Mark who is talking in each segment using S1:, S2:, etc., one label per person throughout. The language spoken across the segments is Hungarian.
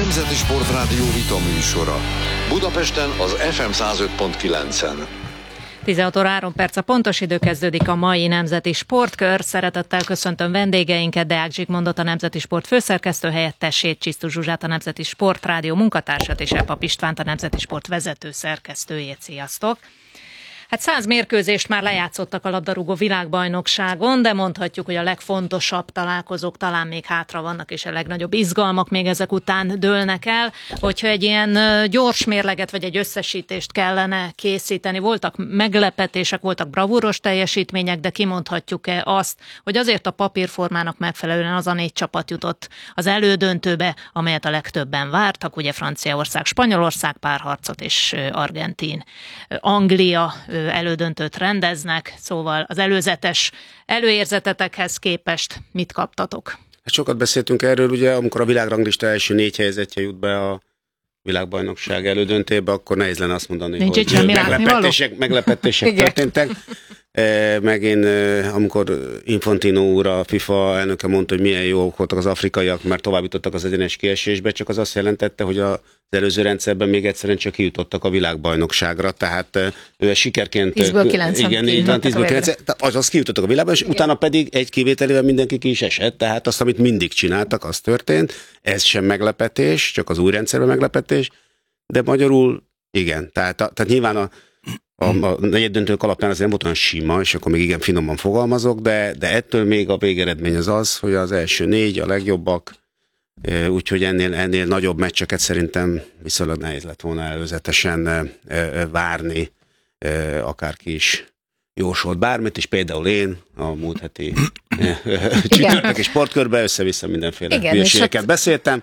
S1: Nemzeti Sportrádió vitaműsora. Budapesten az FM 105.9-en.
S2: 16 óra 3 perc a pontos idő, kezdődik a mai Nemzeti Sportkör. Szeretettel köszöntöm vendégeinket, Deák Zsigmondot, a Nemzeti Sport főszerkesztő helyettesét, Csisztus Zsuzsát, a Nemzeti Sportrádió munkatársat, és Epap Istvánt, a Nemzeti Sport vezető szerkesztőjét. Sziasztok! Hát 100 mérkőzést már lejátszottak a labdarúgó világbajnokságon, de mondhatjuk, hogy a legfontosabb találkozók talán még hátra vannak, és a legnagyobb izgalmak még ezek után dőlnek el. Hogyha egy ilyen gyors mérleget vagy egy összesítést kellene készíteni, voltak meglepetések, voltak bravúros teljesítmények, de kimondhatjuk-e azt, hogy azért a papírformának megfelelően az a 4 csapat jutott az elődöntőbe, amelyet a legtöbben vártak, ugye Franciaország, Spanyolország párharcot és Argentín, Anglia elődöntőt rendeznek, szóval az előzetes előérzetetekhez képest mit kaptatok?
S3: Sokat beszéltünk erről, ugye, amikor a világranglista első 4 helyezettje jut be a világbajnokság elődöntébe, akkor nehéz lenne azt mondani,
S2: nincs
S3: hogy meglepetések történtek. Meg én, amikor Infantino úr, a FIFA elnöke mondta, hogy milyen jók voltak az afrikaiak, mert tovább jutottak az egyenes kiesésbe, csak az azt jelentette, hogy az előző rendszerben még egyszerűen csak kijutottak a világbajnokságra, tehát ő sikerként...
S2: 10-ből 9.
S3: Igen, így van, 10-ből 9. Azaz kijutottak a világbajnokságra, és utána pedig egy kivételével mindenki ki is esett, tehát azt, amit mindig csináltak, az történt. Ez sem meglepetés, csak az új rendszerben meglepetés, de magyarul igen, tehát nyilván a negyeddöntők alapján azért nem volt olyan sima, és akkor még igen finoman fogalmazok, de ettől még a végeredmény az, hogy az első 4 a legjobbak, úgyhogy ennél nagyobb meccseket szerintem viszonylag nehéz lett volna előzetesen várni, akárki is jósolt bármit, is, például én a múlt heti csütörtöki sportkörben össze-vissza mindenféle hülyeségeket beszéltem,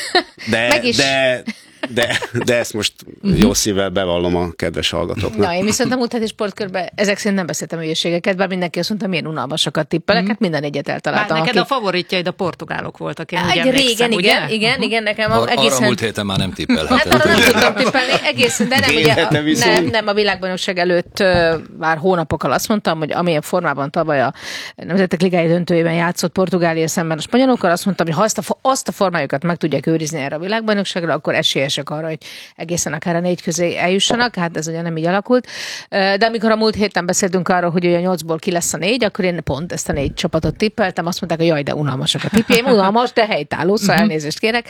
S3: de ezt most jó szívvel bevallom a kedves hallgatóknak.
S4: Na, én viszont a múlt heti sportkörben ezek szerint nem beszéltem hülyeségeket, bár mindenki azt mondta, milyen unalmasokat tippelek, hát minden egyet eltaláltam.
S2: Neked a favoritjaid a portugálok voltak, én úgy
S4: emlékszem, igen, nekem egészen...
S5: Arra múlt héten már nem tippelhetem.
S4: Hát arra nem tudtam tippelni, egészen, de nem, ugye, nem a világbajnokság előtt már hónapokkal azt mondtam, hogy amilyen formában tavaly a Nemzetek Ligája döntőjében játszott Portugália szemben a spanyolokkal, azt mondtam, hogy ha azt a formájukat meg tudják őrizni erre a világbajnokságra, akkor esélyesek arra, hogy egészen akár a 4 közé eljussanak, hát ez ugye nem így alakult. De amikor a múlt héten beszéltünk arról, hogy a 8-ból ki lesz a 4, akkor én pont ezt a 4 csapatot tippeltem, azt mondták, hogy jaj, de unalmasak a tippjeim, unalmas, de helytálló, szóval elnézést kérek.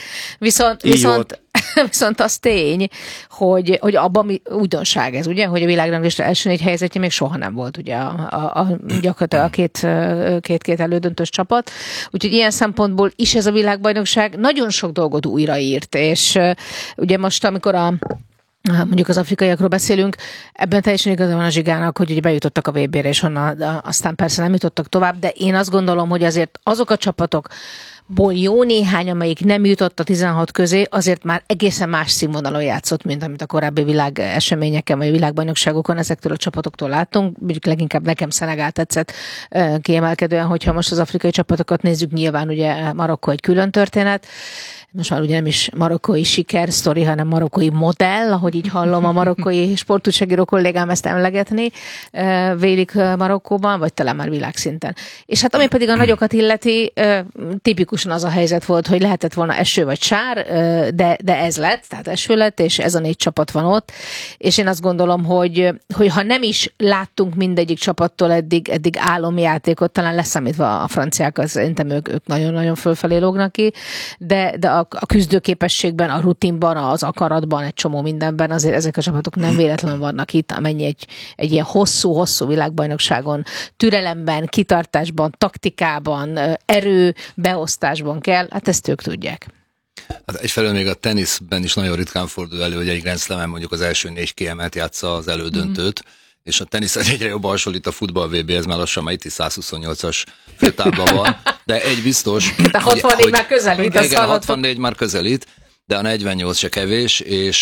S4: Viszont az tény, hogy abban újdonság ez, ugye, hogy a világranglista első 4 helyezettje még soha nem volt, ugye, gyakorlatilag a két elődöntős csapat. Úgyhogy ilyen szempontból is ez a világbajnokság nagyon sok dolgot újraírt, és ugye most, amikor mondjuk az afrikaiakról beszélünk, ebben teljesen igaza van a Zsigának, hogy ugye bejutottak a VB-re, és onnan aztán persze nem jutottak tovább, de én azt gondolom, hogy azért azok a csapatokból jó néhány, amelyik nem jutott a 16 közé, azért már egészen más színvonalon játszott, mint amit a korábbi világ eseményeken, vagy világbajnokságokon ezektől a csapatoktól láttunk. Mondjuk leginkább nekem Szenegál tetszett kiemelkedően, hogyha most az afrikai csapatokat nézzük, nyilván ugye Marokkó egy külön történet. Most már ugye nem is marokkói sikersztori, hanem marokkói modell, ahogy így hallom a marokkói sportújságíró kollégám ezt emlegetni, vélik Marokkóban, vagy talán már világszinten. És hát ami pedig a nagyokat illeti, tipikusan az a helyzet volt, hogy lehetett volna eső vagy sár, de ez lett, tehát eső lett, és ez a 4 csapat van ott, és én azt gondolom, hogy ha nem is láttunk mindegyik csapattól eddig álomjátékot, talán leszámítva a franciák, szerintem ők nagyon-nagyon fölfelé lógnak ki, de a küzdőképességben, a rutinban, az akaratban, egy csomó mindenben azért ezek a csapatok nem véletlenül vannak itt, amennyi egy ilyen hosszú világbajnokságon türelemben, kitartásban, taktikában, beosztásban kell, hát ezt ők tudják.
S5: Hát egyfelől még a teniszben is nagyon ritkán fordul elő, hogy egy Grand Slamen mondjuk az első 4 kiemelt játsza az elődöntőt, és a tenisz egyre jobban hasonlít a futball VB-hez, már lassan már itt is 128-as főtábla van, de egy biztos...
S4: De 64 már közelít.
S5: Igen, 64 már közelít, de a 48 se kevés,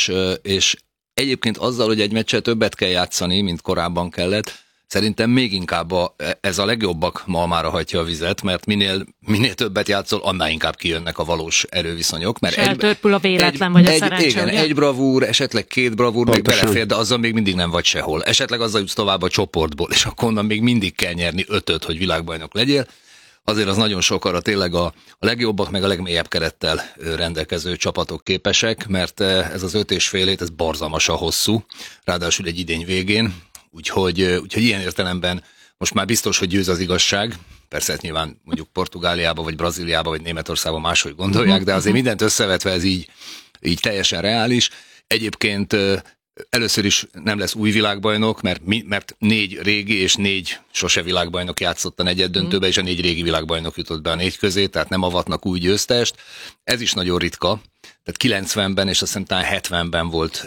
S5: és egyébként azzal, hogy egy meccset többet kell játszani, mint korábban kellett, szerintem még inkább ez a legjobbak malmára hajtja a vizet, mert minél többet játszol, annál inkább kijönnek a valós erőviszonyok. Mert
S2: eltörpül a véletlen vagy a szerencse.
S5: Igen, egy bravúr, esetleg 2 bravúr még belefér, de azzal még mindig nem vagy sehol. Esetleg azzal jutsz tovább a csoportból, és akkor onnan még mindig kell nyerni 5-öt, hogy világbajnok legyél. azért az nagyon sokára tényleg a legjobbak, meg a legmélyebb kerettel rendelkező csapatok képesek, mert ez az 5,5 hét, ez borzalmasan hosszú, ráadásul egy idény végén, úgyhogy ilyen értelemben most már biztos, hogy győz az igazság. Persze nyilván mondjuk Portugáliába, vagy Brazíliába, vagy Németországban máshogy gondolják, de azért mindent összevetve ez így teljesen reális. Egyébként először is nem lesz új világbajnok, mert 4 régi és 4 sose világbajnok játszott a negyeddöntőbe, és a 4 régi világbajnok jutott be a 4 közé, tehát nem avatnak új győztest. Ez is nagyon ritka. Tehát 90-ben és azt hiszem talán 70-ben volt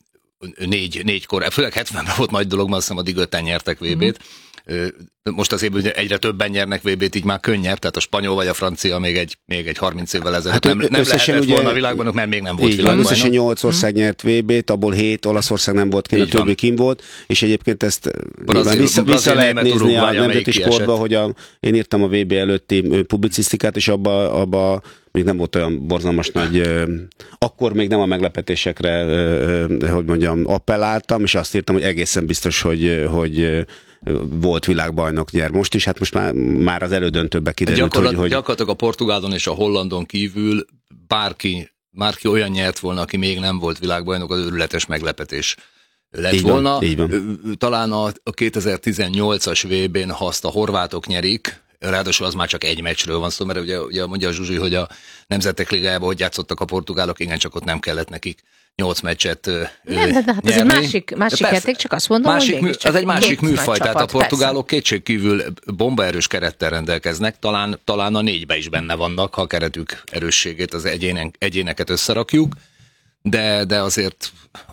S5: 4 kor, főleg 70-ben volt nagy dolog, mert azt hiszem addig 5-en nyertek VB-t. Most azért egyre többen nyernek VB-t, így már könnyebb, tehát a spanyol vagy a francia még egy 30 évvel ezelőtt nem lehetett volna a világbajnok, mert még nem volt világbajnok.
S3: Összesen 8 ország nyert VB-t, abból 7 Olaszország nem volt kint, a többi kint volt, és egyébként ezt vissza lehet nézni a nemzeti sportba, hogy én írtam a VB előtti publicisztikát, és abba még nem volt olyan borzalmas nagy, akkor még nem a meglepetésekre, hogy mondjam, appelláltam, és azt írtam, hogy egészen biztos, hogy volt világbajnok, nyer most is, hát most már az elődöntőbe kiderült, hogy...
S5: Gyakorlatilag a portugálon és a hollandon kívül bárki olyan nyert volna, aki még nem volt világbajnok, az őrületes meglepetés lett így volna. Van. Talán a 2018-as VB-n, ha azt a horvátok nyerik, ráadásul az már csak egy meccsről van szó, mert ugye mondja a Zsuzsi, hogy a Nemzetek Ligájában hogy játszottak a portugálok, igen, csak ott nem kellett nekik 8 meccset
S4: nyerni. Hát ez egy másik játék, csak azt mondom, hogy
S5: ez egy másik műfaj, tehát a portugálok kétségkívül bombaerős kerettel rendelkeznek, talán a 4-be is benne vannak, ha a keretük erősségét, az egyéneket összerakjuk, de azért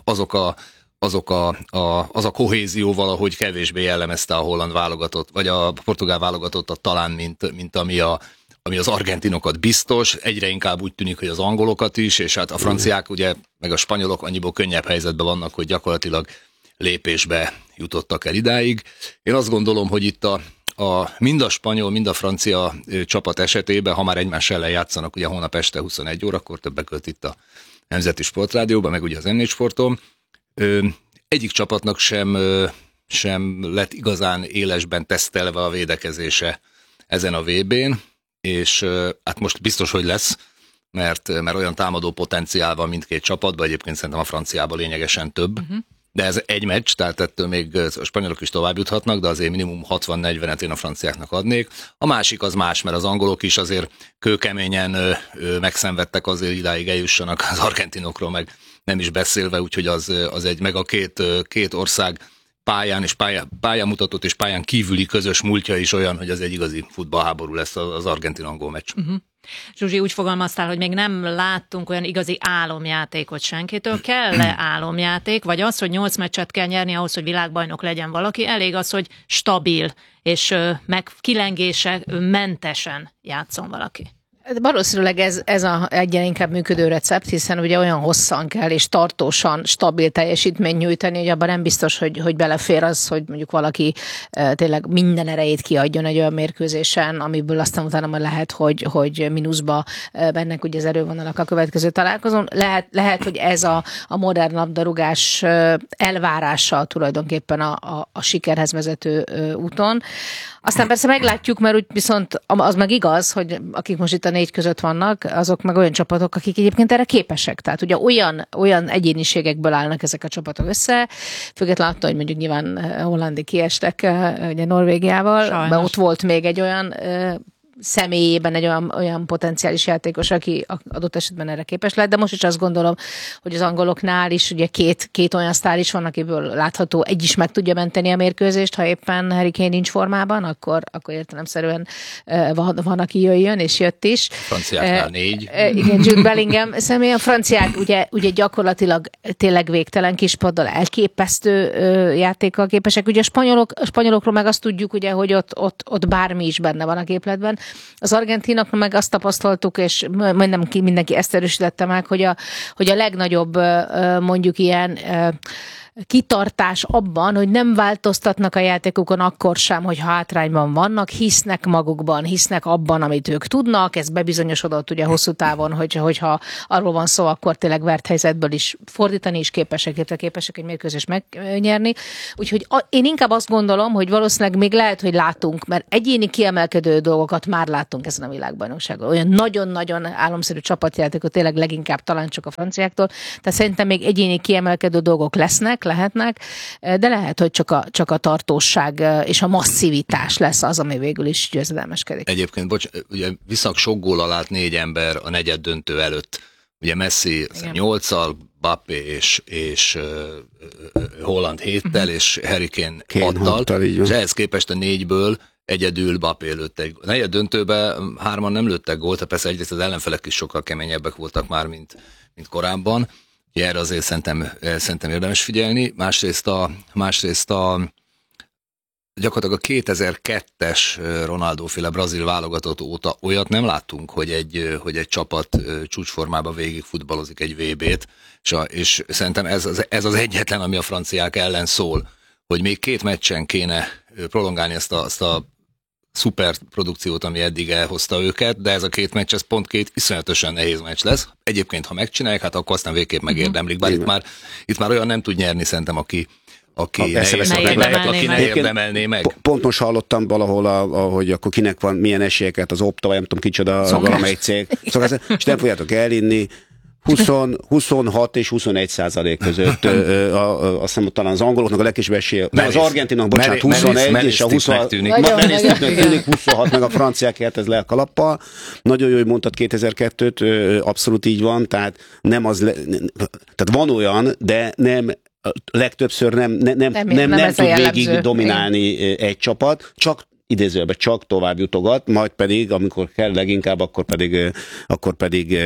S5: az a kohézió valahogy kevésbé jellemezte a holland válogatott, vagy a portugál válogatottat talán, mint ami az argentinokat biztos, egyre inkább úgy tűnik, hogy az angolokat is, és hát a franciák ugye, meg a spanyolok annyiból könnyebb helyzetben vannak, hogy gyakorlatilag lépésbe jutottak el idáig. Én azt gondolom, hogy itt mind a spanyol, mind a francia csapat esetében, ha már egymás ellen játszanak, ugye holnap este 21 órakor, többek között itt a Nemzeti Sportrádióban, meg ugye az M4 Sporton, egyik csapatnak sem lett igazán élesben tesztelve a védekezése ezen a VB-n, és hát most biztos, hogy lesz, mert olyan támadó potenciál van mindkét csapatban, egyébként szerintem a franciában lényegesen több, de ez egy meccs, tehát ettől még a spanyolok is tovább juthatnak, de azért minimum 60-40-et én a franciáknak adnék. A másik az más, mert az angolok is azért kőkeményen megszenvedtek azért idáig eljussanak, az argentinokról meg nem is beszélve, úgyhogy az egy, meg a két ország pályán és pályamutatott és pályán kívüli közös múltja is olyan, hogy az egy igazi futballháború lesz az argentin-angol meccs.
S2: Zsuzsi, úgy fogalmaztál, hogy még nem láttunk olyan igazi álomjátékot senkitől. Kell-e álomjáték, vagy az, hogy 8 meccset kell nyerni ahhoz, hogy világbajnok legyen valaki? Elég az, hogy stabil és meg kilengése mentesen játszon valaki.
S4: Valószínűleg ez egyre inkább működő recept, hiszen ugye olyan hosszan kell és tartósan stabil teljesítményt nyújtani, hogy abban nem biztos, hogy belefér az, hogy mondjuk valaki tényleg minden erejét kiadjon egy olyan mérkőzésen, amiből aztán utána majd lehet, hogy mínuszba bennek ugye az erővonalak a következő találkozón. Lehet, hogy ez a modern labdarúgás elvárása tulajdonképpen a sikerhez vezető úton. Aztán persze meglátjuk, mert úgy viszont az meg igaz, hogy akik most itt a 4 között vannak, azok meg olyan csapatok, akik egyébként erre képesek. Tehát ugye olyan egyéniségekből állnak ezek a csapatok össze, függetlenül attól, hogy mondjuk nyilván hollandi kiestek ugye Norvégiával, de ott volt még egy olyan személyében egy olyan potenciális játékos, aki adott esetben erre képes lehet, de most is azt gondolom, hogy az angoloknál is ugye két olyan sztár is van, akiből látható, egy is meg tudja menteni a mérkőzést, ha éppen Harry Kane nincs formában, akkor értelemszerűen van, aki jöjjön, és jött is.
S5: Franciáknál 4.
S4: Igen, Jude Bellingham személy. A franciák ugye gyakorlatilag tényleg végtelen kispaddal elképesztő játékkal képesek. Ugye a spanyolokról meg azt tudjuk, ugye, hogy ott bármi is benne van a képletben. Az argentinok meg azt tapasztaltuk, és majdnem mindenki ezt erősítette meg, hogy a legnagyobb mondjuk ilyen kitartás abban, hogy nem változtatnak a játékukon akkor sem, hogy hátrányban vannak, hisznek magukban, hisznek abban, amit ők tudnak, ez bebizonyosodott ugye hosszú távon, hogyha arról van szó, akkor tényleg vert helyzetből is fordítani is képesek egy mérkőzést megnyerni. Úgyhogy én inkább azt gondolom, hogy valószínűleg még lehet, hogy látunk, mert egyéni kiemelkedő dolgokat már látunk ezen a világbajnokságon. Olyan nagyon-nagyon álomszerű csapatjátékot tényleg leginkább talán csak a franciáktól, tehát szerintem még egyéni kiemelkedő dolgok lehetnek, de lehet, hogy csak a tartóság és a masszivitás lesz az, ami végül is győzedelmeskedik.
S5: Egyébként, ugye viszonylag sok góllal állt 4 ember a negyed döntő előtt. Ugye Messi 8-al, Mbappé és Holland 7-tel, és Harry Kane 6-tal, és ehhez képest a 4-ből egyedül Mbappé lőtt egy. A negyed döntőben 3-an nem lőttek gólt, persze egyrészt az ellenfelek is sokkal keményebbek voltak már, mint korábban. Erre azért szerintem érdemes figyelni. Másrészt gyakorlatilag a 2002-es Ronaldo-féle brazil válogatott óta olyat nem láttunk, hogy egy csapat csúcsformában végig futballozik egy VB-t, és szerintem ez az egyetlen, ami a franciák ellen szól, hogy még 2 meccsen kéne prolongálni azt a szuper produkciót, ami eddig elhozta őket, de ez a 2 meccs, ez pont 2 iszonyatosan nehéz meccs lesz. Egyébként, ha megcsinálják, hát akkor aztán végképp megérdemlik, bár itt már olyan nem tud nyerni szerintem, aki ne érdemelné meg.
S3: Pont most hallottam valahol, hogy akkor kinek van, milyen esélyeket az Opta, vagy nem tudom kicsoda, valamelyik cég. És nem fogjátok elinni. 26 és 21% között, azt hiszem, talán az angoloknak a legkisebb esélye, az argentinok, bocsánat, 21 és a 26 tűnik 26, meg a franciákért ez le a kalappal. Nagyon jó, hogy mondtad 2002-t, abszolút így van, tehát nem az, tehát van olyan, de nem legtöbbször nem tud végig dominálni egy csapat, idézőjelben csak tovább jutogat, majd pedig, amikor kell leginkább, akkor pedig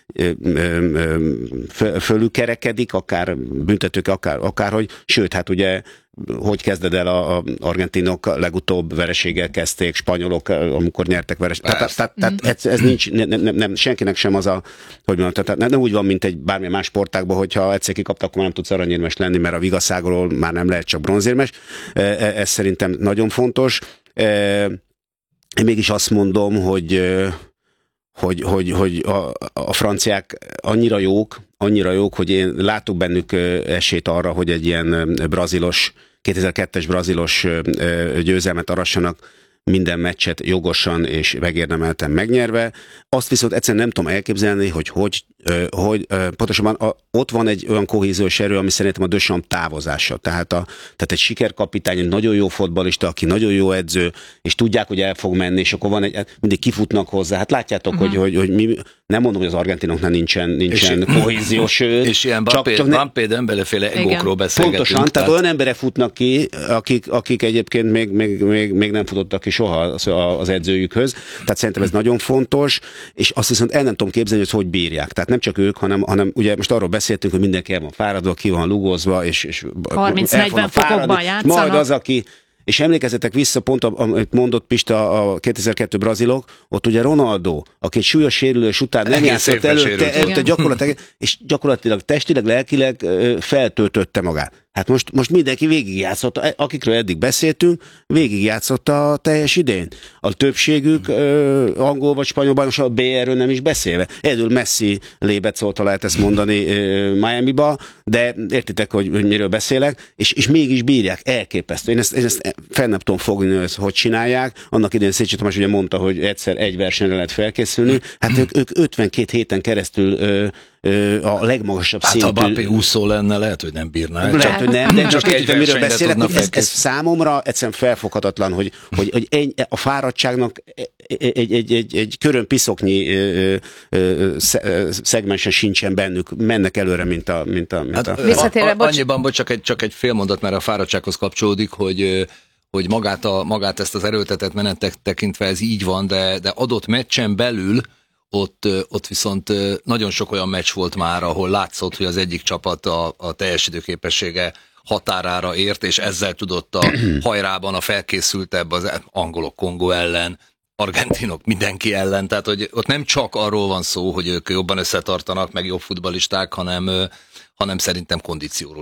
S3: fölülkerekedik, akár büntetők, akárhogy, sőt, hát ugye, hogy kezded el az argentinok legutóbb vereséggel kezdték, spanyolok, amikor nyertek vereséget. Tehát ez nincs, nem, senkinek sem az a, hogy mondjam, tehát nem úgy van, mint egy bármilyen más sportágban, hogyha egyszer kikapta, akkor nem tudsz aranyérmes lenni, mert a vigaszágról már nem lehet csak bronzérmes. Ez szerintem nagyon fontos. Én mégis azt mondom, hogy a franciák annyira jók, hogy én látok bennük esélyt arra, hogy egy ilyen 2002-es brazilos győzelmet arassanak, minden meccset jogosan és megérdemelten megnyerve. Azt viszont egyszerűen nem tudom elképzelni, hogy pontosabban ott van egy olyan kohéziós erő, ami szerintem a Deschamps távozása. Tehát egy sikerkapitány, egy nagyon jó fotballista, aki nagyon jó edző, és tudják, hogy el fog menni, és akkor van mindig kifutnak hozzá. Hát látjátok, hogy mi, nem mondom, hogy az argentinoknál nincsen kohéziós erő.
S5: És ilyen Mbappé Dembélé-féle egókról beszélgetünk.
S3: Pontosan, tehát olyan emberek futnak ki, akik egyébként még nem futottak ki soha az edzőjükhöz. Tehát szerintem ez nagyon fontos, és azt viszont el nem tudom képzelni, hogy bírják. Tehát nem csak ők, hanem ugye most arról beszéltünk, hogy mindenki el van fáradva, ki van lugozva, és
S2: 30-40 fokokban játszanak.
S3: Majd az, aki... És emlékezzetek vissza, pont amit mondott Pista a 2002 brazilok, ott ugye Ronaldo, aki egy súlyos sérülés után nem játszott előtte gyakorlatilag testileg, lelkileg feltöltötte magát. Hát most mindenki végigjátszott, akikről eddig beszéltünk, végigjátszott a teljes idén. A többségük angol vagy spanyol bajnokság, a BR-ről nem is beszélve. Egyedül Messi lébecolta, lehet ezt mondani Miami-ba, de értitek, hogy miről beszélek, és mégis bírják, elképesztő. Én ezt fel nem tudom fogni, hogy csinálják. Annak idején Szécsi Tamás ugye mondta, hogy egyszer egy versenyre lehet felkészülni. Hát ők 52 héten keresztül a legmagasabb szintű...
S5: Hát ha Mbappé úszó lenne, lehet, hogy nem bírná.
S3: Lehet, hogy nem, de csak egy miről beszélek, hogy ez számomra egyszerűen felfoghatatlan, hogy a fáradtságnak egy körön piszoknyi szegmensen sincsen bennük, mennek előre, mint a...
S5: Annyiban, csak egy fél mondat, mert a fáradtsághoz kapcsolódik, hogy magát ezt az erőltetett menetet tekintve ez így van, de adott meccsen belül ott viszont nagyon sok olyan meccs volt már, ahol látszott, hogy az egyik csapat a teljesítőképessége határára ért, és ezzel tudott a hajrában a felkészültebb az angolok Kongó ellen, argentinok mindenki ellen, tehát hogy ott nem csak arról van szó, hogy ők jobban összetartanak, meg jobb futballisták, hanem szerintem kondícióról is.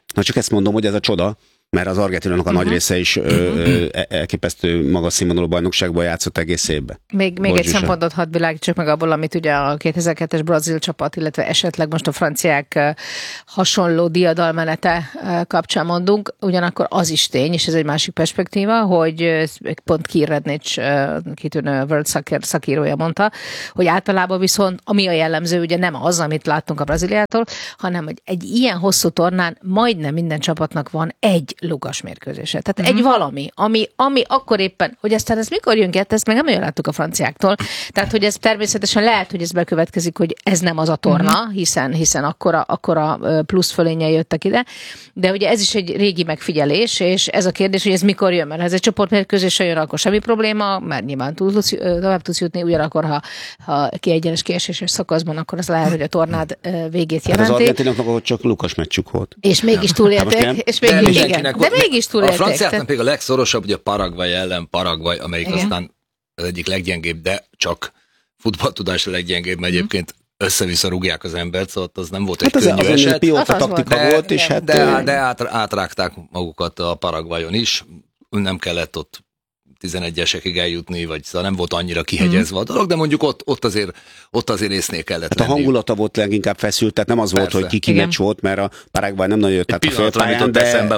S3: Na csak ezt mondom, hogy ez a csoda, mert az argentinok a nagy része is elképesztő magas színvonalú bajnokságban játszott egész évben.
S4: Még egy szempontot hadd világítsak meg abból, amit ugye a 2002-es brazil csapat, illetve esetleg most a franciák hasonló diadalmenete kapcsán mondunk, ugyanakkor az is tény, és ez egy másik perspektíva, hogy pont Keir Redknapp, kitűnő World Soccer szakírója mondta, hogy általában viszont ami a jellemző, ugye nem az, amit láttunk a Brazíliától, hanem hogy egy ilyen hosszú tornán majdnem minden csapatnak van egy lugas mérkőzése. Tehát egy valami, ami akkor éppen, hogy aztán ez mikor jön ki, ezt meg nem olyan láttuk a franciáktól. Tehát, hogy ez természetesen lehet, hogy ez bekövetkezik, hogy ez nem az a torna, hiszen akkora plusz fölénnyel jöttek ide, de ugye ez is egy régi megfigyelés, és ez a kérdés, hogy ez mikor jön, mert ha ez egy csoportmérkőzésre jön, akkor semmi probléma, mert nyilván tovább tudsz jutni, ugyanakkor, ha kiegyenes kieséses szakaszban, akkor az lehet, hogy a tornád végét jelenti.
S3: Hát az argentinoknak ott csak lukas meccsük volt.
S4: És mégis túlélték, és mégis igen. De mégis túlélték.
S5: A franciáknak még a legszorosabb, ugye Paraguay ellen Paraguay, amelyik aztán az egyik leggyengébb, de csak futballtudásra leggyengébb, mert egyébként össze-vissza rúgják az embert, szóval az nem volt egy könnyű eset.
S3: Az pilóta taktika volt, és hát...
S5: De átrágták magukat a Paraguayon is, nem kellett ott 11-esekig eljutni, vagy szóval nem volt annyira kihegyezve a dolog, de mondjuk ott azért észnél kellett
S3: lenni. A hangulata volt leginkább feszült, tehát nem az volt, hogy ki meccs volt, mert a Paraguay nem nagyon jött át a félpályán,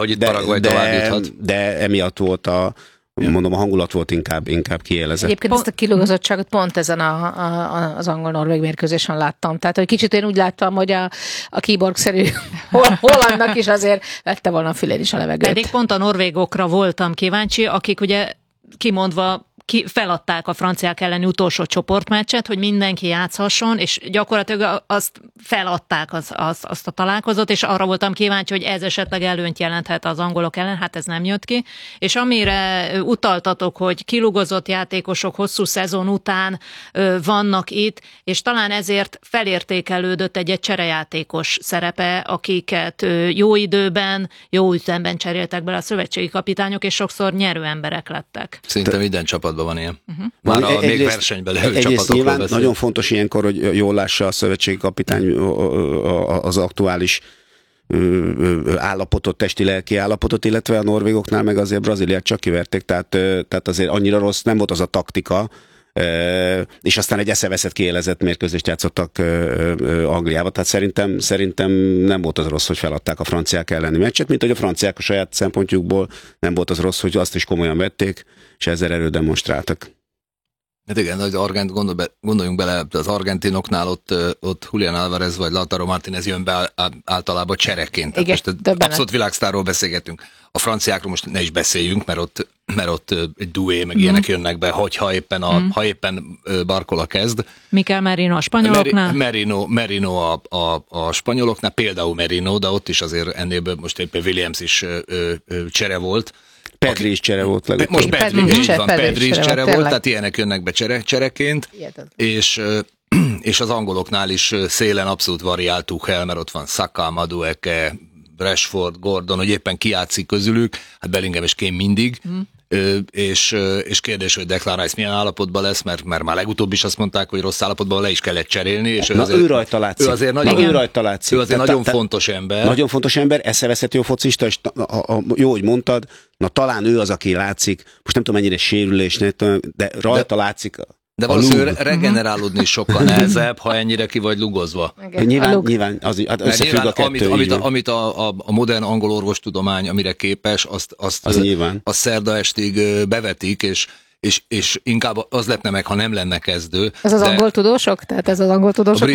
S3: de emiatt volt a hangulat volt inkább kiélezett.
S4: Egyébként ezt a kilugozottságot pont ezen az angol-norvég mérkőzésen láttam. Tehát, hogy kicsit én úgy láttam, hogy a kiborg-szerű hollandnak is azért vette volna a fülén is a levegőt.
S2: Pedig pont a norvégokra voltam kíváncsi, akik ugye kimondva feladták a franciák elleni utolsó csoportmeccset, hogy mindenki játszhasson, és gyakorlatilag azt feladták azt a találkozót, és arra voltam kíváncsi, hogy ez esetleg előnyt jelenthet az angolok ellen, hát ez nem jött ki. És amire utaltatok, hogy kilugozott játékosok hosszú szezon után vannak itt, és talán ezért felértékelődött egy cserejátékos szerepe, akiket jó időben, jó ütemben cseréltek bele a szövetségi kapitányok, és sokszor nyerő emberek lettek.
S5: Szinte minden csapatban van ilyen. Már még versenyben levő csapatokról beszél.
S3: Nagyon fontos ilyenkor, hogy jól lássa a szövetségi kapitány az aktuális állapotot, testi-lelki állapotot, illetve a norvégoknál meg azért Brazíliát csak kiverték, tehát azért annyira rossz nem volt az a taktika, és aztán egy eszeveszett kiélezett mérkőzést játszottak Angliába, tehát szerintem nem volt az rossz, hogy feladták a franciák elleni meccset, mint hogy a franciák a saját szempontjukból nem volt az rossz, hogy azt is komolyan vették, és ezzel erőt demonstráltak.
S5: Hát igen, gondoljunk bele, az argentinoknál ott Julián Álvarez vagy Lautaro Martínez jön be általában csereként.
S4: Igen,
S5: abszolút világsztárról beszélgetünk. A franciákról most ne is beszéljünk, mert ott egy Doué, meg ilyenek jönnek be, ha éppen Barcola kezd.
S2: Mikel Merino a spanyoloknál?
S5: Merino a spanyoloknál, például Merino, de ott is azért ennél most éppen Williams is csere volt.
S3: Pedri is csere volt legalább.
S5: Most Pedri is csere volt, tehát ilyenek jönnek be csereként, és az angoloknál is szélen abszolút variált Tuchel, mert ott van Saka, Madueke, Rashford, Gordon, hogy éppen ki játszik közülük, hát Bellingham és Kane mindig, és kérdés, hogy Declan Rice milyen állapotban lesz, mert már legutóbb is azt mondták, hogy rossz állapotban le is kellett cserélni, és
S3: ő rajta látszik.
S5: Ő azért nagyon fontos ember.
S3: Nagyon fontos ember, eszeveszett jó focista, és jó, hogy mondtad, talán ő az, aki látszik, most nem tudom mennyire sérülés, de rajta látszik.
S5: De valószínűleg regenerálódni sokkal nehezebb, ha ennyire ki vagy lugozva.
S3: Nyilván összefügg a kettő.
S5: Amit a modern angol orvostudomány, amire képes, azt szerda estig bevetik, és inkább az lepne meg, ha nem lenne kezdő.
S4: Ez az angol tudósok? Tehát ez az angol tudósok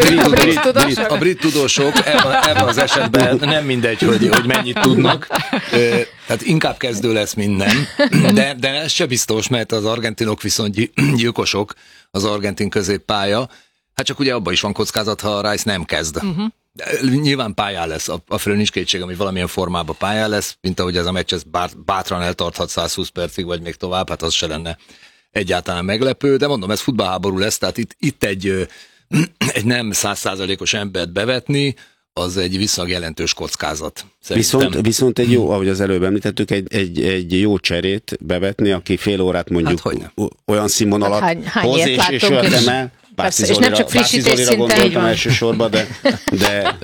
S5: a brit tudósok ebben az esetben nem mindegy, hogy mennyit tudnak. Tehát inkább kezdő lesz minden, de ez se biztos, mert az argentinok viszont gyilkosok, az argentin középpálya. Hát csak ugye abban is van kockázat, ha Rice nem kezd. Nyilván pályán lesz, a fölön nincs kétségem, hogy valamilyen formában pályán lesz, mint ahogy ez a meccs bátran eltarthat 120 percig, vagy még tovább, hát az se lenne egyáltalán meglepő, de mondom, ez futballháború lesz, tehát itt egy nem 100%-os embert bevetni, az egy viszonylag jelentős kockázat. Szerintem.
S3: Viszont egy jó, ahogy az előbb említettük, egy jó cserét bevetni, aki fél órát mondjuk olyan színvonalat hoz, és olyat emel.
S4: És nem csak frissítés szinten.
S3: Gondoltam elsősorban, de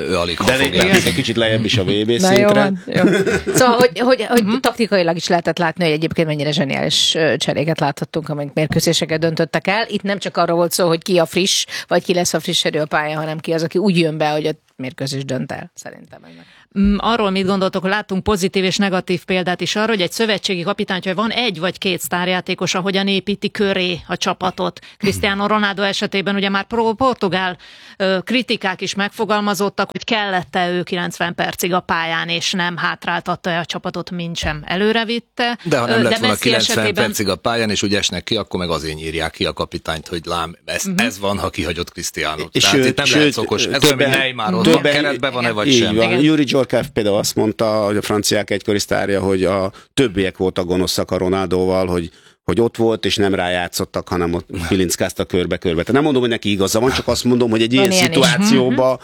S3: egy kicsit lejjebb is a VB szintre.
S4: Jó. Szóval, hogy taktikailag is lehetett látni, hogy egyébként mennyire zseniális cseréket láthattunk, amelyek mérkőzéseket döntöttek el. Itt nem csak arról volt szó, hogy ki a friss, vagy ki lesz a friss erő a pályán, hanem ki az, aki úgy jön be, hogy a mérkőzés dönt el, szerintem ennek.
S2: Arról mit gondoltok, hogy láttunk pozitív és negatív példát is arra, hogy egy szövetségi kapitány, hogy van egy vagy két sztárjátékos, ahogyan építi köré a csapatot. Cristiano Ronaldo esetében ugye már portugál kritikák is megfogalmazottak, hogy kellett-e ő 90 percig a pályán, és nem hátráltatta a csapatot, mint sem előrevitte.
S5: De ha nem lett volna 90 percig a pályán, és úgy esnek ki, akkor meg azért írják ki a kapitányt, hogy lám, ez van, ha kihagyott Cristianót. Tehát itt nem lehet okos. Ez olyan, mint Neymar, ott van keretben van-e, vagy sem.
S3: Yuri Djorkaeff például azt mondta, hogy a franciák egykori sztárja, hogy a többiek voltak gonoszak a Ronaldóval, hogy ott volt, és nem rájátszottak, hanem ott pilinckáztak körbe-körbe. Tehát nem mondom, hogy neki igaza van, csak azt mondom, hogy egy ilyen szituációban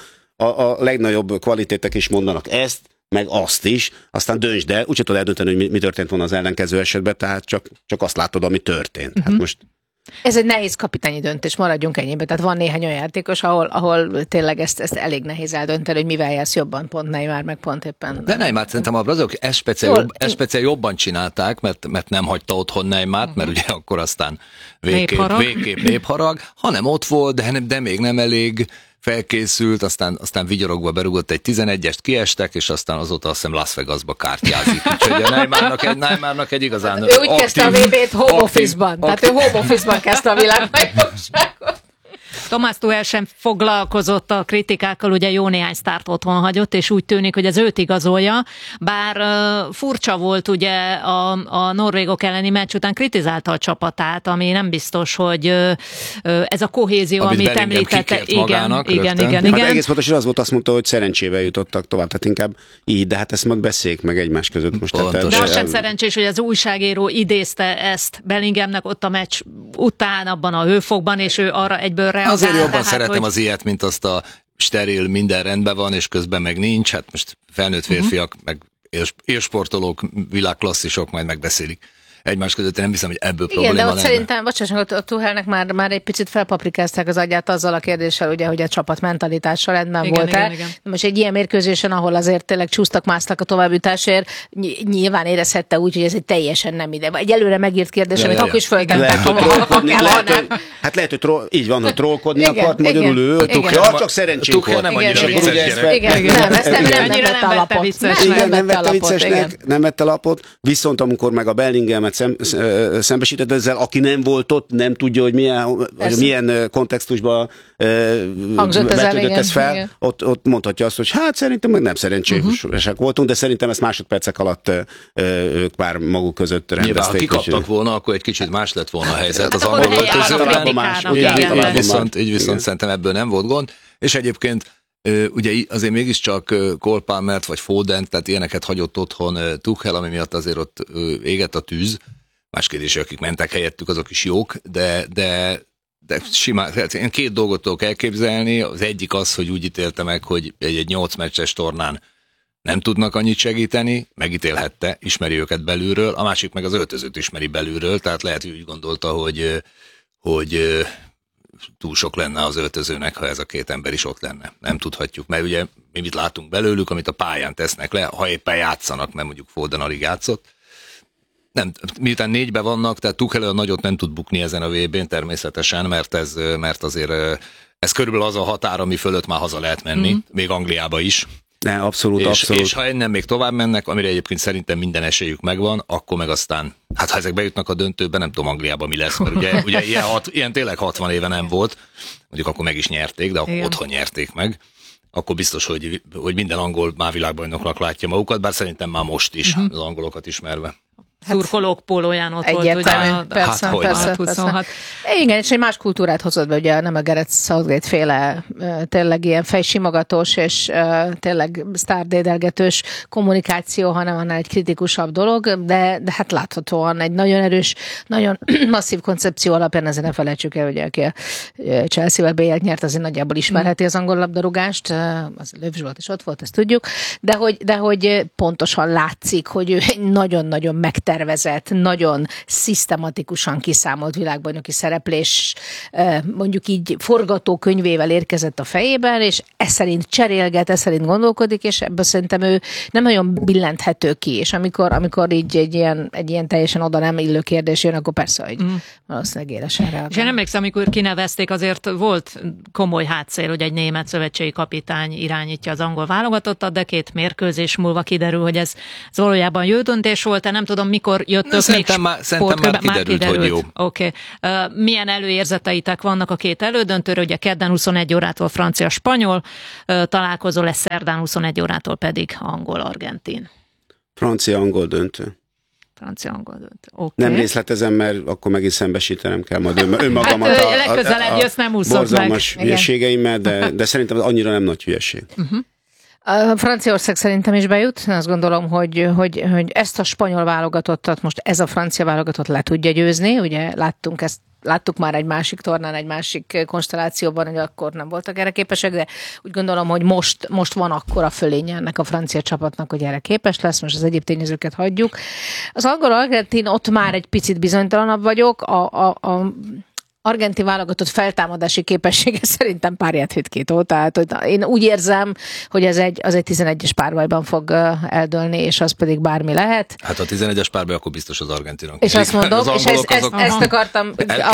S3: a legnagyobb kvalitétek is mondanak ezt, meg azt is, aztán döntsd el, úgyse tudod eldönteni, hogy mi történt volna az ellenkező esetben, tehát csak azt látod, ami történt. Hát most...
S4: Ez egy nehéz kapitányi döntés, maradjunk ennyibe. Tehát van néhány olyan játékos, ahol tényleg ezt elég nehéz eldönteni, hogy mivel jársz jobban, pont Neymar, meg pont éppen.
S5: De Neymar szerintem a brazilok ezt speciál jobban csinálták, mert nem hagyta otthon Neymart, mert ugye akkor aztán végképp népharag, hanem ott volt, de még nem elég felkészült, aztán vigyorogva berúgott egy 11-est, kiestek, és aztán azóta azt hiszem Las Vegasba kártyázik. Úgyhogy a Neymarnak egy igazán...
S4: Ő úgy kezdte a VB-t home office-ban. Tehát ő home office-ban kezdte a világbajnokságot.
S2: Thomas Tuchel sem foglalkozott a kritikákkal, ugye jó néhány sztárt otthon hagyott, és úgy tűnik, hogy ez őt igazolja, bár furcsa volt ugye a norvégok elleni meccs után kritizálta a csapatát, ami nem biztos, hogy ez a kohézió, amit említette. Igen.
S3: Hát egész pontosan az volt, azt mondta, hogy szerencsével jutottak tovább, tehát inkább így, de hát ezt majd beszéljük meg egymás között most.
S2: De az sem szerencsés, hogy az újságíró idézte ezt Bellinghamnek ott a meccs után, abban a hőfokban, és ő arra egyből reagált.
S5: Azért jobban szeretem az ilyet, mint azt a steril, minden rendben van, és közben meg nincs. Hát most felnőtt férfiak, meg élsportolók, világklasszisok majd megbeszélik egymás között, nem hiszem, hogy ebből probléma lenne.
S4: Igen, de ott szerintem, bocsánat, a Tuchelnek már egy picit felpaprikázták az agyát azzal a kérdéssel, ugye, hogy a csapat mentalitással rendben volt-e. Most egy ilyen mérkőzésen, ahol azért tényleg csúsztak-másztak a továbbjutásért, nyilván érezhette úgy, hogy ez egy teljesen nem ide. Egy előre megírt kérdés, amit akkor is föltettek,
S3: hát lehet, hogy így van, hogy trollkodni akart, magyarul ő, csak szerencsénk volt.
S5: Nem annyira vicces.
S4: Igen, nem vette viccesnek,
S3: nem vette lapot, viszont amikor meg a Bellinghamet szembesített ezzel, aki nem volt ott, nem tudja, hogy milyen kontextusban vetődött ez fel, igen. Ott mondhatja azt, hogy hát szerintem meg nem szerencsések voltunk, de szerintem ezt másodpercek alatt ők már maguk között rendezték.
S5: Ha kikaptak volna, akkor egy kicsit más lett volna a helyzet az angol öltözőben, így viszont szerintem ebből nem volt gond, és egyébként ugye azért mégiscsak Cole Palmert vagy Fodent, tehát ilyeneket hagyott otthon Tuchel, ami miatt azért ott égett a tűz. Más kérdés, akik mentek helyettük, azok is jók, de simán, én két dolgot tudok elképzelni. Az egyik az, hogy úgy ítélte meg, hogy egy 8 meccses tornán nem tudnak annyit segíteni, megítélhette, ismeri őket belülről, a másik meg az öltözőt ismeri belülről, tehát lehet, hogy úgy gondolta, hogy túl sok lenne az öltözőnek, ha ez a két ember is ott lenne. Nem tudhatjuk, mert ugye mi mit látunk belőlük, amit a pályán tesznek le, ha éppen játszanak, mert mondjuk Foden alig játszott. Nem, miután 4-ben vannak, tehát Tuchel nagyot nem tud bukni ezen a VB-n természetesen, mert azért ez körülbelül az a határ, ami fölött már haza lehet menni, még Angliába is.
S3: Ne, abszolút.
S5: És ha ennem még tovább mennek, amire egyébként szerintem minden esélyük megvan, akkor meg aztán, hát ha ezek bejutnak a döntőbe, nem tudom Angliában mi lesz, mert ugye ilyen tényleg 60 éve nem volt, mondjuk akkor meg is nyerték, de akkor otthon nyerték meg, akkor biztos, hogy minden angol már világbajnoknak látja magukat, bár szerintem már most is az angolokat ismerve.
S2: szurkolók pólóján ott volt.
S4: Egyértelmű, persze. Igen, és egy más kultúrát hozott be, ugye nem a Gareth Southgate féle tényleg ilyen fejsimogatós és tényleg sztárdédelgetős kommunikáció, hanem annál egy kritikusabb dolog, de hát láthatóan egy nagyon erős, nagyon masszív koncepció alapján, ezen ne felejtsük el, ugye aki a Chelsea-vel BL-t nyert, azért nagyjából ismerheti az angol labdarúgást, az Löw Zsolt is ott volt, ezt tudjuk, de hogy pontosan látszik, hogy ő egy nagyon-nagyon megtervezett, nagyon szisztematikusan kiszámolt világbajnoki szereplés, mondjuk így forgatókönyvével érkezett a fejében, és ez szerint cserélget, ez szerint gondolkodik, és ebből szerintem ő nem nagyon billenthető ki, és amikor így egy ilyen teljesen oda nem illő kérdés jön, akkor persze, hogy valószínűleg élesen reagál.
S2: És én emlékszem, amikor kinevezték, azért volt komoly hátszél, hogy egy német szövetségi kapitány irányítja az angol válogatottat, de 2 mérkőzés múlva kiderül, hogy ez valójában jó döntés volt, nem tudom, mikor jöttök
S5: szerintem már kiderült, hogy jó.
S2: Oké. Milyen előérzeteitek vannak a 2 elődöntőre? Ugye kedden 21 órától francia-spanyol találkozó lesz, szerdán 21 órától pedig angol-argentin.
S3: Francia-angol döntő.
S2: Francia-angol döntő. Okay.
S3: Nem részletezem, mert akkor megint szembesítenem kell majd önmagamat
S2: hát, legközelebb jössz, nem úszod
S3: borzalmas hülyeségeimmel, de szerintem annyira nem nagy hülyeség.
S4: A Franciaország szerintem is bejut. Azt gondolom, hogy ezt a spanyol válogatottat most ez a francia válogatott le tudja győzni. Ugye láttuk már egy másik tornán, egy másik konstellációban, hogy akkor nem voltak erre képesek, de úgy gondolom, hogy most van akkora fölénye ennek a francia csapatnak, hogy erre képes lesz, most az egyéb tényezőket hagyjuk. Az angol-argentin ott már egy picit bizonytalanabb vagyok, a argentin válogatott feltámadási képessége szerintem párját hét 2 tehát hogy én úgy érzem, hogy az egy 11-es párbajban fog eldőlni, és az pedig bármi lehet.
S5: Hát a 11-es párbaj akkor biztos az argentinok.
S4: És azt mondom, és ezt akartam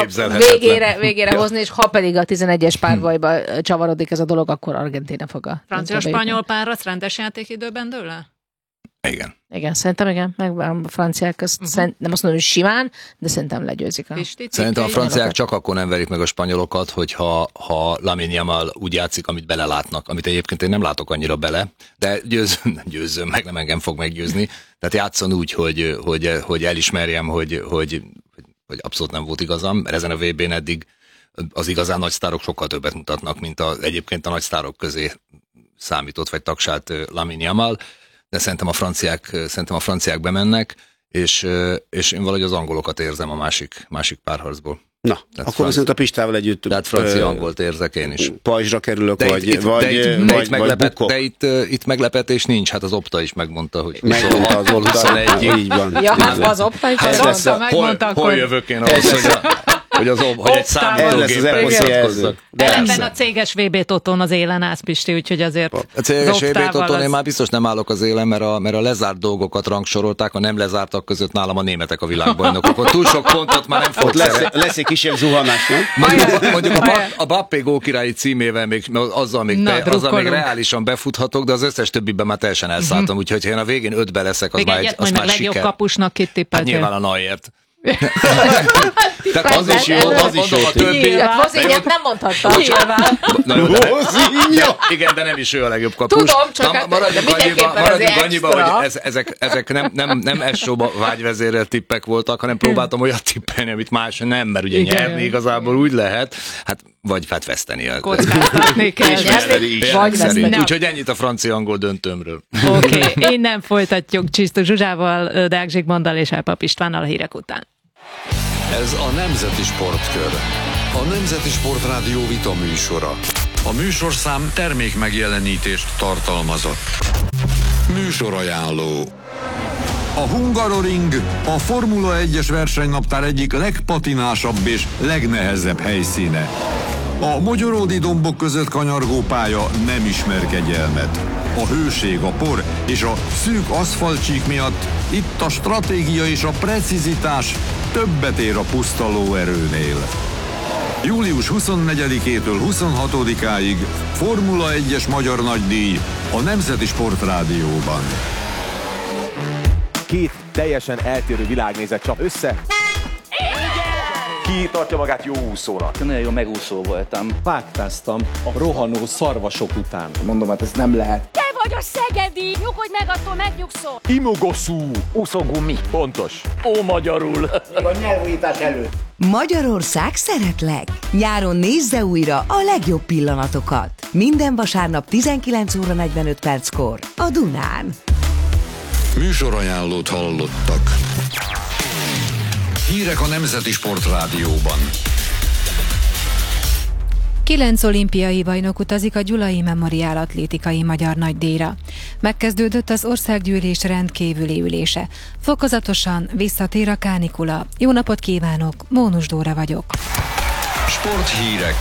S4: végére hozni, és ha pedig a 11-es párbajba csavarodik ez a dolog, akkor Argentína fog a
S2: francia-spanyol pár az rendes játékidőben dől le?
S5: Igen,
S4: szerintem igen. Meg a franciák azt nem azt mondom, hogy simán, de szerintem legyőzik.
S5: Szerintem a franciák csak akkor nem verik meg a spanyolokat, hogyha Lamine Yamal úgy játszik, amit belelátnak, amit egyébként én nem látok annyira bele, de győzöm meg, nem engem fog meggyőzni. Tehát játszon úgy, hogy elismerjem, hogy abszolút nem volt igazam, mert ezen a VB-n eddig az igazán nagy sztárok sokkal többet mutatnak, mint egyébként a nagy sztárok közé számított vagy tagsált Lamine Yamal. De szerintem a franciák bemennek, és én valahogy az angolokat érzem a másik párharcból.
S3: Na, tehát akkor viszont a Pistával együtt...
S5: Tehát francia-angolt érzek én is.
S3: Pajzsra kerülök, vagy bukok.
S5: De itt meglepetés nincs, hát az Opta is megmondta, hogy
S3: megmondta az Opta, így van.
S4: Ja, az Opta is
S2: megmondta,
S5: hol jövök én ahhoz, hogy egy számítógéppel vitatkozzak.
S2: Ellenben a céges VB-Totón az élen állsz, Pisti, úgyhogy azért...
S5: A céges VB-Totón én már biztos nem állok az élen, mert a lezárt dolgokat rangsorolták, a nem lezártak között nálam a németek a világbajnokok. Ott túl sok pontot már nem fog
S3: lesz egy kisebb zuhanás, nem?
S5: Mondjuk a Bappé gólkirályi címével azzal még reálisan befuthatok, de az összes többiben már teljesen elszálltam, úgyhogy ha én a végén 5-be leszek, az már siker.
S2: Legjobb kapusnak kit tippeltél?
S5: Hát nyilván a Neuert.
S3: Tehát az is jó, az is jó.
S4: Hozinját nem mondhatta.
S5: Igen, de nem is ő a legjobb kapus.
S4: Tudom, csak
S5: maradjunk annyiba, hogy ezek nem S-showba vágyvezérelt tippek voltak, hanem próbáltam olyat tippelni, amit más nem, mert ugye nyerni igazából úgy lehet, vagy veszteni.
S2: Kockáztatni kell.
S5: Vagy veszteni. Úgyhogy ennyit a francia-angol döntőmről.
S2: Oké, innen folytatjuk Csisztus Zsuzsával, Deák Zsigmonddal és Elpap Istvánnal a hírek után.
S1: Ez a Nemzeti Sportkör. A Nemzeti Sportrádió vita műsora. A műsorszám termék megjelenítést tartalmazott. Műsorajánló.
S6: A Hungaroring a Formula 1-es versenynaptár egyik legpatinásabb és legnehezebb helyszíne. A mogyoródi dombok között kanyargó pálya nem ismer kegyelmet. A hőség, a por és a szűk aszfaltcsík miatt itt a stratégia és a precizitás többet ér a puszta lóerőnél. Július 24-től 26-áig Formula 1-es magyar nagydíj a Nemzeti Sportrádióban.
S7: Két teljesen eltérő világnézet csap össze. Ki tartja magát jó úszónak?
S8: Nagyon jó megúszó voltam.
S9: Vágtáztam a rohanó szarvasok után.
S10: Mondom, hát ez nem lehet.
S11: Te
S8: vagy a szegedi? Nyugodj meg, attól megnyugszol.
S7: Imogoszú. Úszógumi. Pontos. Ó, magyarul.
S3: A nyelvújítás előtt.
S9: Magyarország szeretlek! Nyáron nézze újra a legjobb pillanatokat. Minden vasárnap 19 óra 45 perckor a Dunán.
S1: Műsorajánlót hallottak. Hírek a Nemzeti Sportrádióban.
S2: 9 olimpiai bajnok utazik a Gyulai Memoriál atlétikai magyar nagydíjra. Megkezdődött az országgyűlés rendkívüli ülése. Fokozatosan visszatér a kánikula. Jó napot kívánok, Mónus Dóra vagyok.
S1: Sporthírek.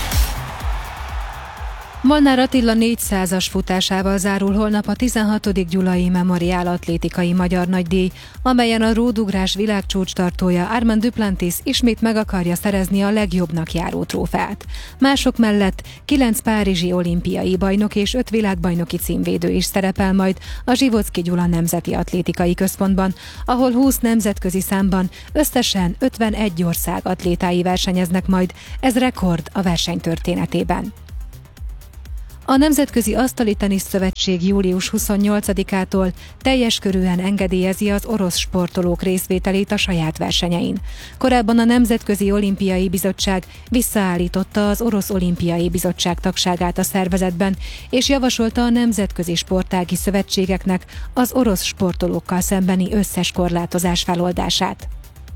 S2: Molnár Attila 400-as futásával zárul holnap a 16. Gyulai Memoriál atlétikai magyar nagydíj, amelyen a ródugrás világcsúcs tartója Armand Duplantis ismét meg akarja szerezni a legjobbnak járó trófeát. Mások mellett 9 párizsi olimpiai bajnok és 5 világbajnoki címvédő is szerepel majd a Zsivocki Gyula Nemzeti Atlétikai Központban, ahol 20 nemzetközi számban összesen 51 ország atlétái versenyeznek majd, ez rekord a verseny történetében. A Nemzetközi Asztali Tenisz Szövetség július 28-ától teljes körűen engedélyezi az orosz sportolók részvételét a saját versenyein. Korábban a Nemzetközi Olimpiai Bizottság visszaállította az Orosz Olimpiai Bizottság tagságát a szervezetben, és javasolta a nemzetközi sportági szövetségeknek az orosz sportolókkal szembeni összes korlátozás feloldását.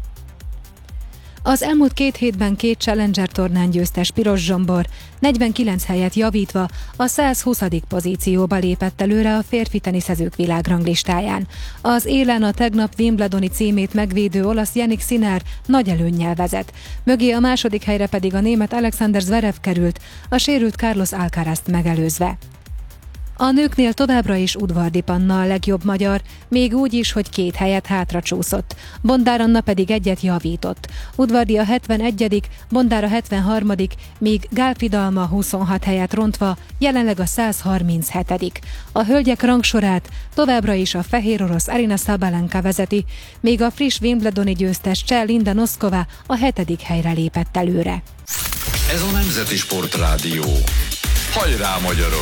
S2: Az elmúlt 2 hétben 2 Challenger tornán győztes Piros Zsombor 49 helyet javítva a 120. pozícióba lépett előre a férfi teniszezők világranglistáján. Az élen a tegnap Wimbledoni címét megvédő olasz Jannik Sinner nagy előnnyel vezet. Mögé a második helyre pedig a német Alexander Zverev került, a sérült Carlos Alcarazt megelőzve. A nőknél továbbra is Udvardi Panna a legjobb magyar, még úgy is, hogy 2 helyet hátra csúszott. Bondár Anna pedig 1-et javított. Udvardi a 71., Bondár a 73., míg Gálfi Dalma 26 helyet rontva jelenleg a 137. A hölgyek rangsorát továbbra is a fehér orosz Arina Sabalenka vezeti, még a friss Wimbledoni győztes cseh Linda Noskova a 7. helyre lépett előre.
S1: Ez a Nemzeti Sportrádió. Hajrá, magyarok!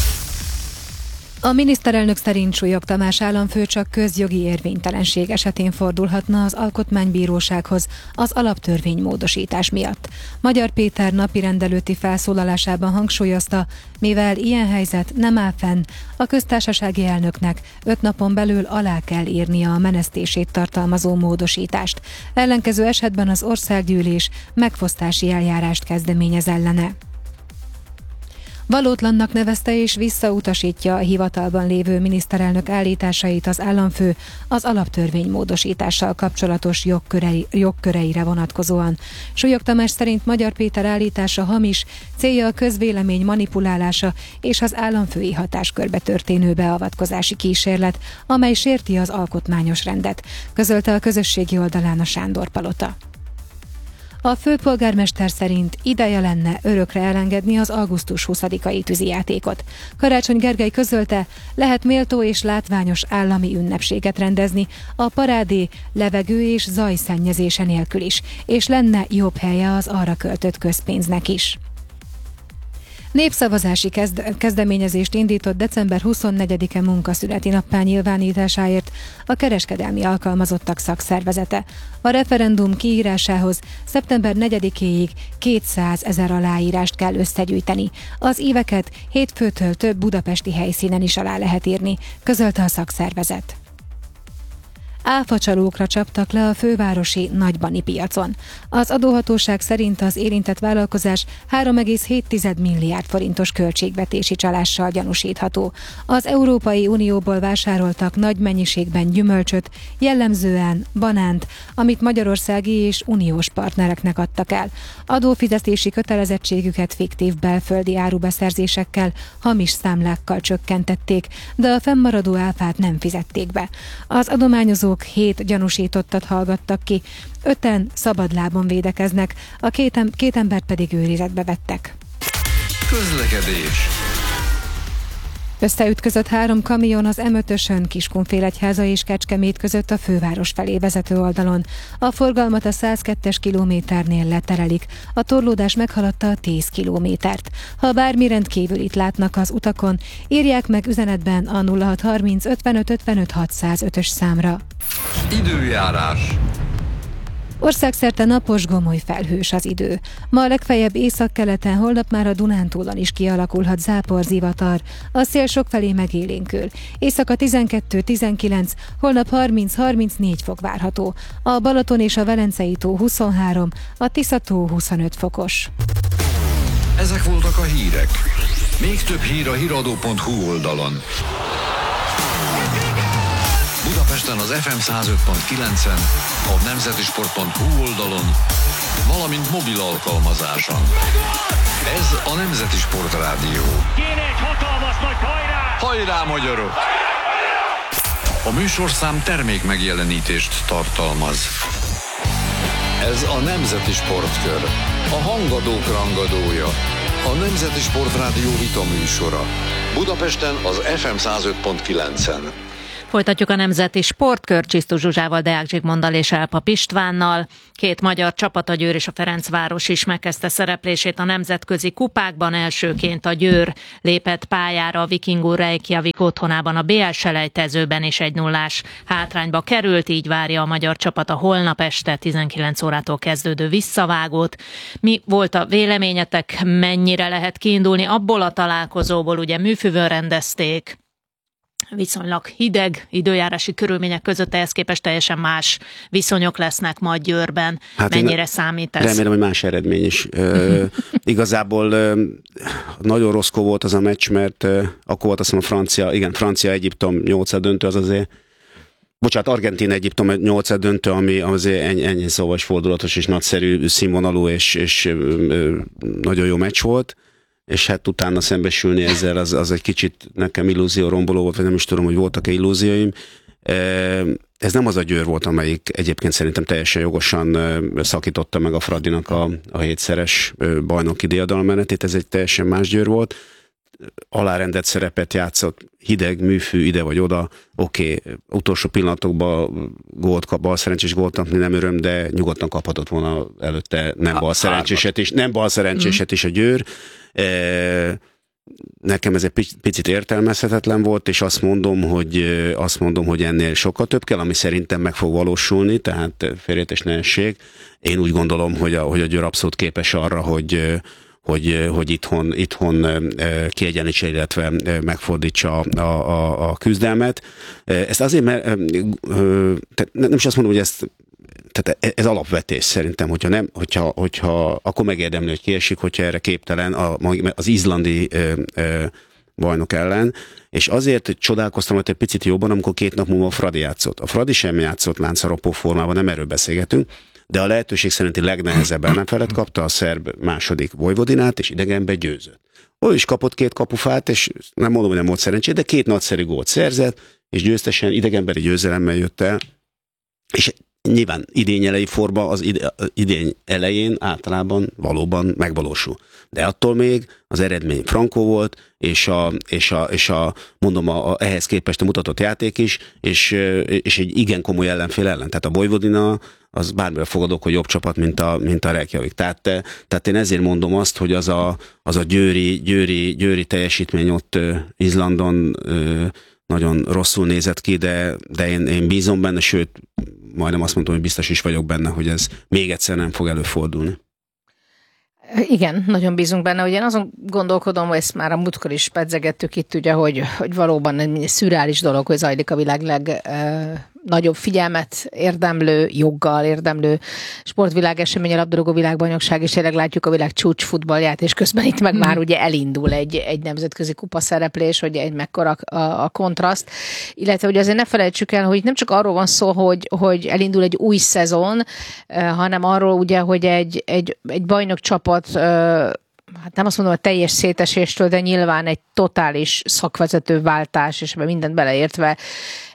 S2: A miniszterelnök szerint Súlyog Tamás államfő csak közjogi érvénytelenség esetén fordulhatna az Alkotmánybírósághoz az alaptörvénymódosítás miatt. Magyar Péter napirend előtti felszólalásában hangsúlyozta, mivel ilyen helyzet nem áll fenn, a köztársasági elnöknek 5 napon belül alá kell írnia a menesztését tartalmazó módosítást. Ellenkező esetben az országgyűlés megfosztási eljárást kezdeményez ellene. Valótlannak nevezte és visszautasítja a hivatalban lévő miniszterelnök állításait az államfő az alaptörvény módosítással kapcsolatos jogköreire vonatkozóan. Súlyog Tamás szerint Magyar Péter állítása hamis, célja a közvélemény manipulálása és az államfői hatáskörbe történő beavatkozási kísérlet, amely sérti az alkotmányos rendet, közölte a közösségi oldalán a Sándor Palota. A főpolgármester szerint ideje lenne örökre elengedni az augusztus 20-ai tűzijátékot. Karácsony Gergely közölte, lehet méltó és látványos állami ünnepséget rendezni a parádé levegő és zajszennyezése nélkül is, és lenne jobb helye az arra költött közpénznek is. Népszavazási kezdeményezést indított december 24-e munkaszüneti nappá nyilvánításáért a kereskedelmi alkalmazottak szakszervezete. A referendum kiírásához szeptember 4-éig 200 000 aláírást kell összegyűjteni. Az éveket hétfőtől több budapesti helyszínen is alá lehet írni, közölte a szakszervezet. Áfacsalókra csaptak le a fővárosi Nagybani piacon. Az adóhatóság szerint az érintett vállalkozás 3,7 milliárd forintos költségvetési csalással gyanúsítható. Az Európai Unióból vásároltak nagy mennyiségben gyümölcsöt, jellemzően banánt, amit magyarországi és uniós partnereknek adtak el. Adófizetési kötelezettségüket fiktív belföldi árubeszerzésekkel, hamis számlákkal csökkentették, de a fennmaradó áfát nem fizették be. Az adományozók 7 gyanúsítottat hallgattak ki, 5-en szabadlábon védekeznek, a két embert pedig őrizetbe vettek.
S1: Közlekedés.
S10: Összeütközött 3 kamion az M5-ösön Kiskunfélegyháza és Kecskemét között a főváros felé vezető oldalon. A forgalmat a 102-es kilométernél leterelik, a torlódás meghaladta a 10 kilométert. Ha bármi rendkívülit látnak az utakon, írják meg üzenetben a 0630 55 55 605-ös számra.
S1: Időjárás.
S10: Országszerte napos, gomoly felhős az idő. Ma legfeljebb északkeleten, holnap már a Dunántúlon is kialakulhat záporzivatar. A szél sokfelé megélénkül. Éjszaka 12-19, holnap 30-34 fok várható. A Balaton és a Velencei tó 23, a Tisza-tó 25 fokos.
S1: Ezek voltak a hírek. Még több hír a hiradó.hu oldalon. Budapesten az FM 105.9-en, a nemzetisport.hu oldalon, valamint mobil alkalmazáson. Ez a Nemzeti Sport Rádió.
S7: Kéne egy hatalmas nagy hajrá!
S1: Hajrá, magyarok! A műsorszám termék megjelenítést tartalmaz. Ez a Nemzeti Sportkör, a hangadók rangadója, a Nemzeti Sport Rádió vita műsora. Budapesten az FM 105.9-en.
S2: Folytatjuk a Nemzeti Sportkör Csisztus Zsuzsával, Deák Zsigmonddal és Elpap Istvánnal. 2 magyar csapat, a Győr és a Ferencváros is megkezdte szereplését a nemzetközi kupákban. Elsőként a Győr lépett pályára a Vikingur Reykjavik otthonában a BL selejtezőben, és 1-0-ás hátrányba került, így várja a magyar csapat a holnap este 19 órától kezdődő visszavágót. Mi volt a véleményetek, mennyire lehet kiindulni abból a találkozóból? Ugye műfűvön rendezték, viszonylag hideg időjárási körülmények között, ehhez képest teljesen más viszonyok lesznek majd Győrben. Mennyire számít ez?
S3: Remélem, hogy más eredmény is. Igazából nagyon rosszkó volt az a meccs, mert akkor volt azt mondom Francia-Egyiptom 8 döntő, az azért Argentína-Egyiptom 8 döntő, ami azért ennyi szóval is fordulatos és nagyszerű színvonalú és nagyon jó meccs volt. És hát utána szembesülni ezzel, az egy kicsit nekem illúzió romboló volt, vagy nem is tudom, hogy voltak-e illúzióim. Ez nem az a Győr volt, amelyik egyébként szerintem teljesen jogosan szakította meg a Fradinak a 7-szeres bajnoki diadalommenetét, ez egy teljesen más Győr volt. Alárendelt szerepet játszott, hideg, műfű, ide vagy oda, oké, utolsó pillanatokban balszerencsés gólt kapni nem öröm, de nyugodtan kaphatott volna előtte nem balszerencséset is a Győr. Nekem ez egy picit értelmezhetetlen volt, és azt mondom, hogy ennél sokkal több kell, ami szerintem meg fog valósulni, tehát félreértés ne essék. Én úgy gondolom, hogy a Győr abszolút képes arra, hogy itthon kiegyenlítse, illetve megfordítsa a küzdelmet. Ezt azért, mert nem is azt mondom, hogy tehát ez alapvetés szerintem, hogyha akkor megérdemli, hogy kiesik, hogyha erre képtelen az izlandi bajnok ellen, és azért csodálkoztam, hogy egy picit jobban, amikor 2 nap múlva a Fradi játszott. A Fradi sem játszott láncaropó formában, nem erről beszélgetünk, de a lehetőség szerinti legnehezebb ellenfelet kapta, a szerb második Vojvodinát, és idegenbe győzött. Ő is kapott 2 kapufát, és nem mondom, hogy nem volt szerencsé, de 2 nagyszerű gólt szerzett, és győztesen idegenbeli győzelemmel jött el, és nyilván idényelei forma az idény elején általában valóban megvalósul. De attól még az eredmény frankó volt, és mondom, ehhez képest a mutatott játék is, és egy igen komoly ellenfél ellen. Tehát a Vojvodina az bármire fogadok, hogy jobb csapat, mint a Reykjavik. Tehát én ezért mondom azt, hogy az a győri teljesítmény ott Izlandon nagyon rosszul nézett ki, de én bízom benne, sőt, majdnem azt mondtam, hogy biztos is vagyok benne, hogy ez még egyszer nem fog előfordulni.
S4: Igen, nagyon bízunk benne. Ugye én azon gondolkodom, hogy ezt már a múltkor is pedzegettük itt, ugye, hogy valóban egy szürreális dolog, hogy zajlik a világ legnagyobb figyelmet joggal érdemlő sportvilágesemény, a labdarúgó világbajnokság, és tényleg látjuk a világ csúcs futballját, és közben itt meg már ugye elindul egy nemzetközi kupa szereplés, hogy egy mekkora a kontraszt, illetve ugye azért ne felejtsük el, hogy nem csak arról van szó, hogy elindul egy új szezon, hanem arról ugye, hogy egy bajnok csapat, hát nem azt mondom, a teljes széteséstől, de nyilván egy totális szakvezető váltás, és ebben mindent beleértve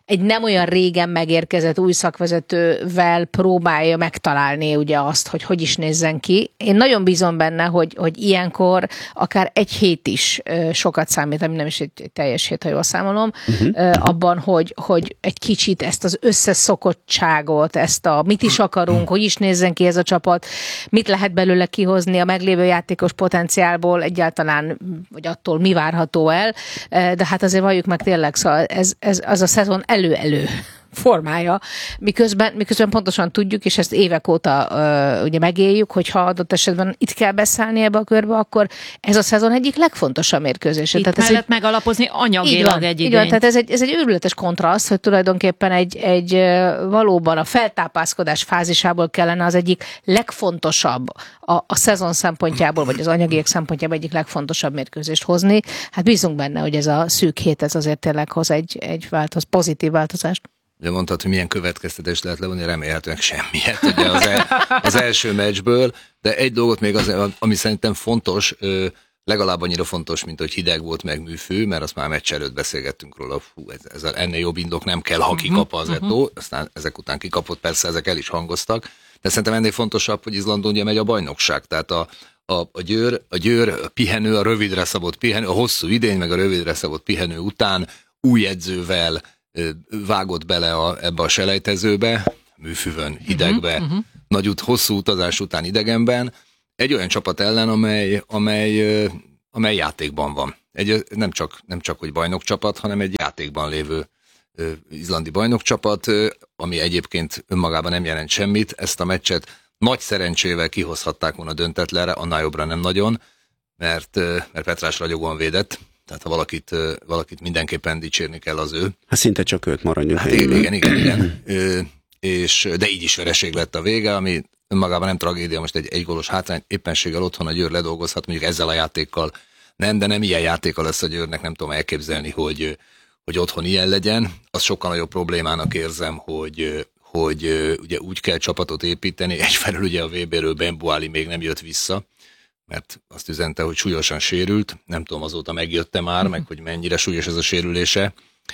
S4: egy nem olyan régen megérkezett új szakvezetővel próbálja megtalálni ugye azt, hogy is nézzen ki. Én nagyon bízom benne, hogy ilyenkor akár egy hét is sokat számít, ami nem is egy teljes hét, ha jól számolom, abban, hogy egy kicsit ezt az összeszokottságot, ezt a mit is akarunk, hogy is nézzen ki ez a csapat, mit lehet belőle kihozni a meglévő játékos potenciálból egyáltalán, vagy attól mi várható el, de hát azért valljuk meg tényleg, szóval ez az a szezon elő-elő formája, miközben pontosan tudjuk, és ezt évek óta ugye megéljük, hogy ha adott esetben itt kell beszállni ebbe a körbe, akkor ez a szezon egyik legfontosabb mérkőzése.
S2: Itt tehát mellett megalapozni anyagilag egy idényt.
S4: Igen, tehát ez egy őrületes kontraszt, hogy tulajdonképpen egy valóban a feltápászkodás fázisából kellene az egyik legfontosabb a szezon szempontjából, vagy az anyagiek szempontjából egyik legfontosabb mérkőzést hozni. Hát bízunk benne, hogy ez a szűk hét, ez azért tényleg hoz egy pozitív változást.
S5: Ugye mondtad, hogy milyen következtetést lehet levonni, remélhetőleg semmiet ugye az első meccsből, de egy dolgot még az, ami szerintem fontos, legalább annyira fontos, mint hogy hideg volt meg műfő, mert azt már meccs előtt beszélgettünk róla, ez ennél jobb indok nem kell, ha kikap az Eto'o, aztán ezek után kikapott, persze ezek el is hangoztak, de szerintem ennél fontosabb, hogy Izlandon ugye megy a bajnokság, tehát a Győr pihenő, a rövidre szabott pihenő, a hosszú idény meg a rövidre szabott pihenő után új edzővel vágott bele ebbe a selejtezőbe, műfüvön, hidegbe, hosszú utazás után idegenben, egy olyan csapat ellen, amely játékban van. Nem csak hogy bajnokcsapat, hanem egy játékban lévő izlandi bajnokcsapat, ami egyébként önmagában nem jelent semmit. Ezt a meccset nagy szerencsével kihozhatták volna döntetlenre, annál jobbra nem nagyon, mert Petrás ragyogóan védett. Tehát ha valakit mindenképpen dicsérni kell, az ő.
S3: Hát szinte csak őt maradjunk.
S5: Hát igen. De így is vereség lett a vége, ami önmagában nem tragédia, most egy gólos hátrány, éppenséggel otthon a Győr ledolgozhat, mondjuk ezzel a játékkal nem, de nem ilyen játéka lesz a Győrnek, nem tudom elképzelni, hogy otthon ilyen legyen. Az sokkal nagyobb problémának érzem, hogy ugye úgy kell csapatot építeni, egyfelől ugye a VB-ről Ben Boali még nem jött vissza, mert azt üzente, hogy súlyosan sérült, nem tudom azóta megjötte már, meg hogy mennyire súlyos ez a sérülése,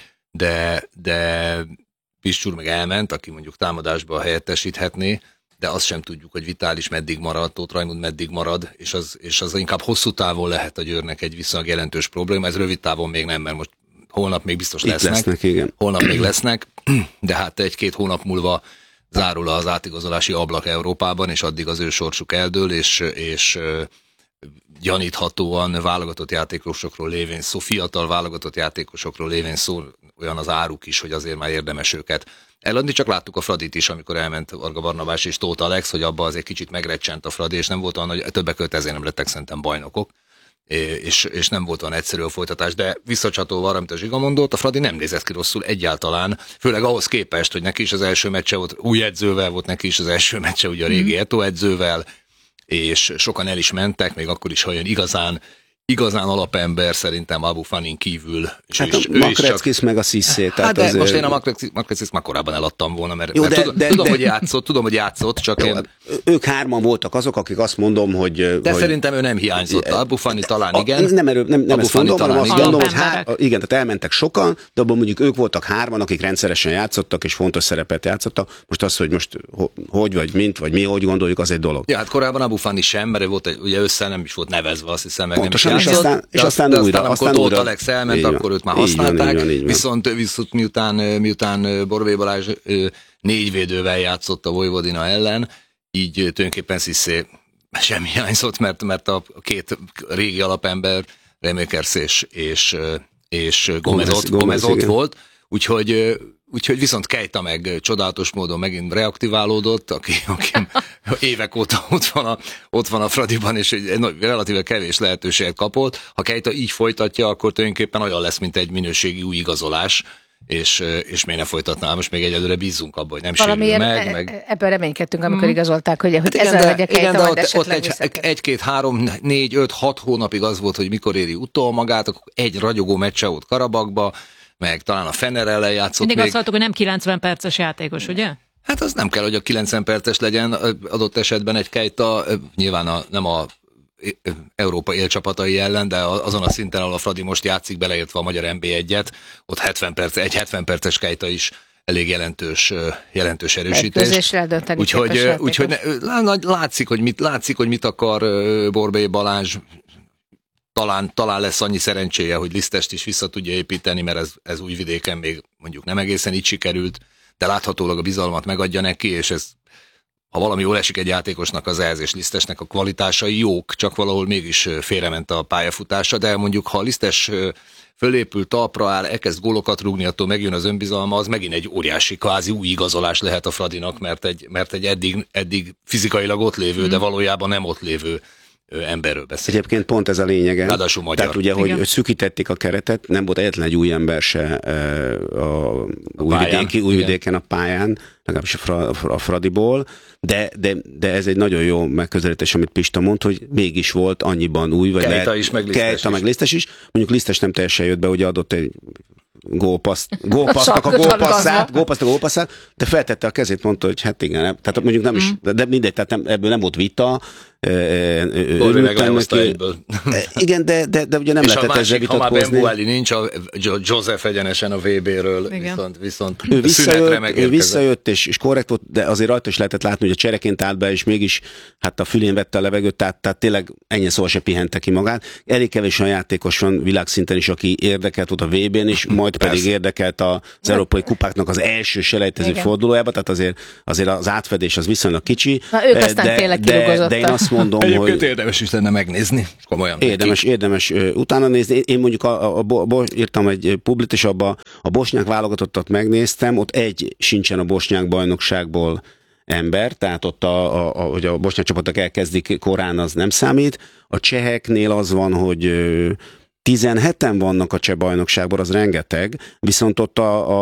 S5: de Piscsúr meg elment, aki mondjuk támadásba helyettesíthetné, de azt sem tudjuk, hogy Vitális meddig marad, Tóth Rajmund meddig marad, és az inkább hosszú távon lehet a Győrnek egy viszonylag jelentős probléma, ez rövid távon még nem, mert most holnap még biztos lesznek.
S3: Igen.
S5: Holnap még lesznek, de hát 1-2 hónap múlva zárul az átigazolási ablak Európában, és addig az ő sorsuk eldől, és gyaníthatóan válogatott játékosokról lévén szó, fiatal válogatott játékosokról lévén szó, olyan az áruk is, hogy azért már érdemes őket eladni, csak láttuk a Fradit is, amikor elment Varga Barnabás és Tóth Alex, hogy abba azért kicsit megrecsent a Fradi, és nem volt olyan, hogy többek között ezért nem lettek szerintem bajnokok, és nem volt olyan egyszerű a folytatás, de visszacsatolva arra, amit a Zsiga mondott, a Fradi nem nézett ki rosszul egyáltalán, főleg ahhoz képest, hogy neki is az első meccse volt, új edzővel volt neki is az első meccse, ugye a régi Eto'o edzővel, és sokan el is mentek, még akkor is, ha olyan igazán alapember szerintem Abu Fanin kívül.
S3: Hát a Makreckis meg a Cissé.
S5: Hát de most én a Makreckis már korábban eladtam volna, mert tudom, hogy játszott, csak
S3: jó, ők hárman voltak azok, akik azt mondom, hogy...
S5: De szerintem ő nem hiányzott. Abu Fani talán igen.
S3: Nem ezt mondom, hanem azt mondom, hogy igen, tehát elmentek sokan, de abban mondjuk ők voltak hárman, akik rendszeresen játszottak, és fontos szerepet játszottak. Most az, hogy most hogy vagy mint, vagy mi, hogy gondoljuk, az egy dolog.
S5: Ja, hát korábban Abu Fani sem, mert volt ugye össze nem is volt nevezve, azt hiszem, meg
S3: pontosan,
S5: nem is játszott.
S3: És aztán újra.
S5: Amikor Tóth Alex elment, akkor őt már használták. Viszont miután Borbély Balázs 4 védővel játszott a Vojvodina ellen, így tulajdonképpen Cissé sem hiányzott, mert a két régi alapember, Remékers és Gomez ott volt, úgyhogy viszont Keita meg csodálatos módon megint reaktiválódott, aki évek óta ott van a Fradiban, és egy relatíve kevés lehetőséget kapott. Ha Keita így folytatja, akkor tulajdonképpen olyan lesz, mint egy minőségi új igazolás, és miért ne folytatnám, most még egyelőre bízzunk abban, hogy nem sérül meg.
S4: Ebben reménykedtünk, amikor igazolták, hogy ezzel legyen Keita, majd esetleg
S5: egy-két, 3, 4, 5, 6 hónapig az volt, hogy mikor éri utol magát, akkor egy ragyogó meccse volt Karabakba, meg talán a Fener ellen játszott.
S2: Mindig azt hallottuk, hogy nem 90 perces játékos, ugye?
S5: Hát az nem kell, hogy a 90 perces legyen, adott esetben egy Keita, nyilván nem a Európa élcsapatai ellen, de azon a szinten, ahol a Fradi most játszik, beleértve a magyar NB1-et, ott 70 perces Kejta is elég jelentős erősítés. Úgyhogy látszik, hogy mit akar Borbély Balázs. Talán lesz annyi szerencséje, hogy Lisztest is vissza tudja építeni, mert ez Újvidéken még mondjuk nem egészen így sikerült, de láthatólag a bizalmat megadja neki, és ez, ha valami jól esik egy játékosnak, az ez, és Lisztesnek a kvalitásai jók, csak valahol mégis félrement a pályafutása, de mondjuk ha Lisztes fölépül, talpra áll, elkezd gólokat rúgni, attól megjön az önbizalma, az megint egy óriási, kvázi új igazolás lehet a Fradinak, mert egy eddig fizikailag ott lévő, de valójában nem ott lévő emberről beszél.
S3: Egyébként pont ez a lényege.
S5: Ráadásul magyar.
S3: Tehát ugye, hogy szűkítették a keretet, nem volt egyetlen egy új ember se Újvidéken a pályán, legalábbis a Fradiból, de ez egy nagyon jó megközelítés, amit Pista mond, hogy mégis volt annyiban új, vagy
S5: Kejta
S3: meg Lisztes is. Mondjuk Lisztes nem teljesen jött be, ugye adott egy gólpassznak a gólpasszát, de feltette a kezét, mondta, hogy hát igen, tehát mondjuk nem is, de mindegy, tehát ebből nem volt vita. Igen, de ugye nem lehetett ezzel vitatkozni.
S5: Ha már Benbuali nincs, a Joseph egyenesen a VB-ről, viszont
S3: ő visszajött, és korrekt volt, de azért rajta is lehetett látni, hogy a csereként állt be, és mégis hát a fülén vette a levegőt, tehát tényleg ennyi szóval se pihente ki magát. Elég kevés olyan játékos van világszinten is, aki érdekelt volt a VB-n is, majd pedig érdekelt az európai kupáknak az első selejtező fordulójában, tehát azért az átfedés az viszonylag kicsi.
S4: Na, ők aztán tényleg kirugozottak.
S3: De én azt mondom,
S5: hogy érdemes is lenne megnézni. Komolyan.
S3: Érdemes utána nézni. Én mondjuk írtam egy publit, és abba a bosnyák válogatottat megnéztem, ott egy sincsen a bosnyák bajnokságból ember, tehát ott hogy a bosnyák csapatok elkezdik korán, az nem számít. A cseheknél az van, hogy 17-en vannak a cseh bajnokságban, az rengeteg, viszont ott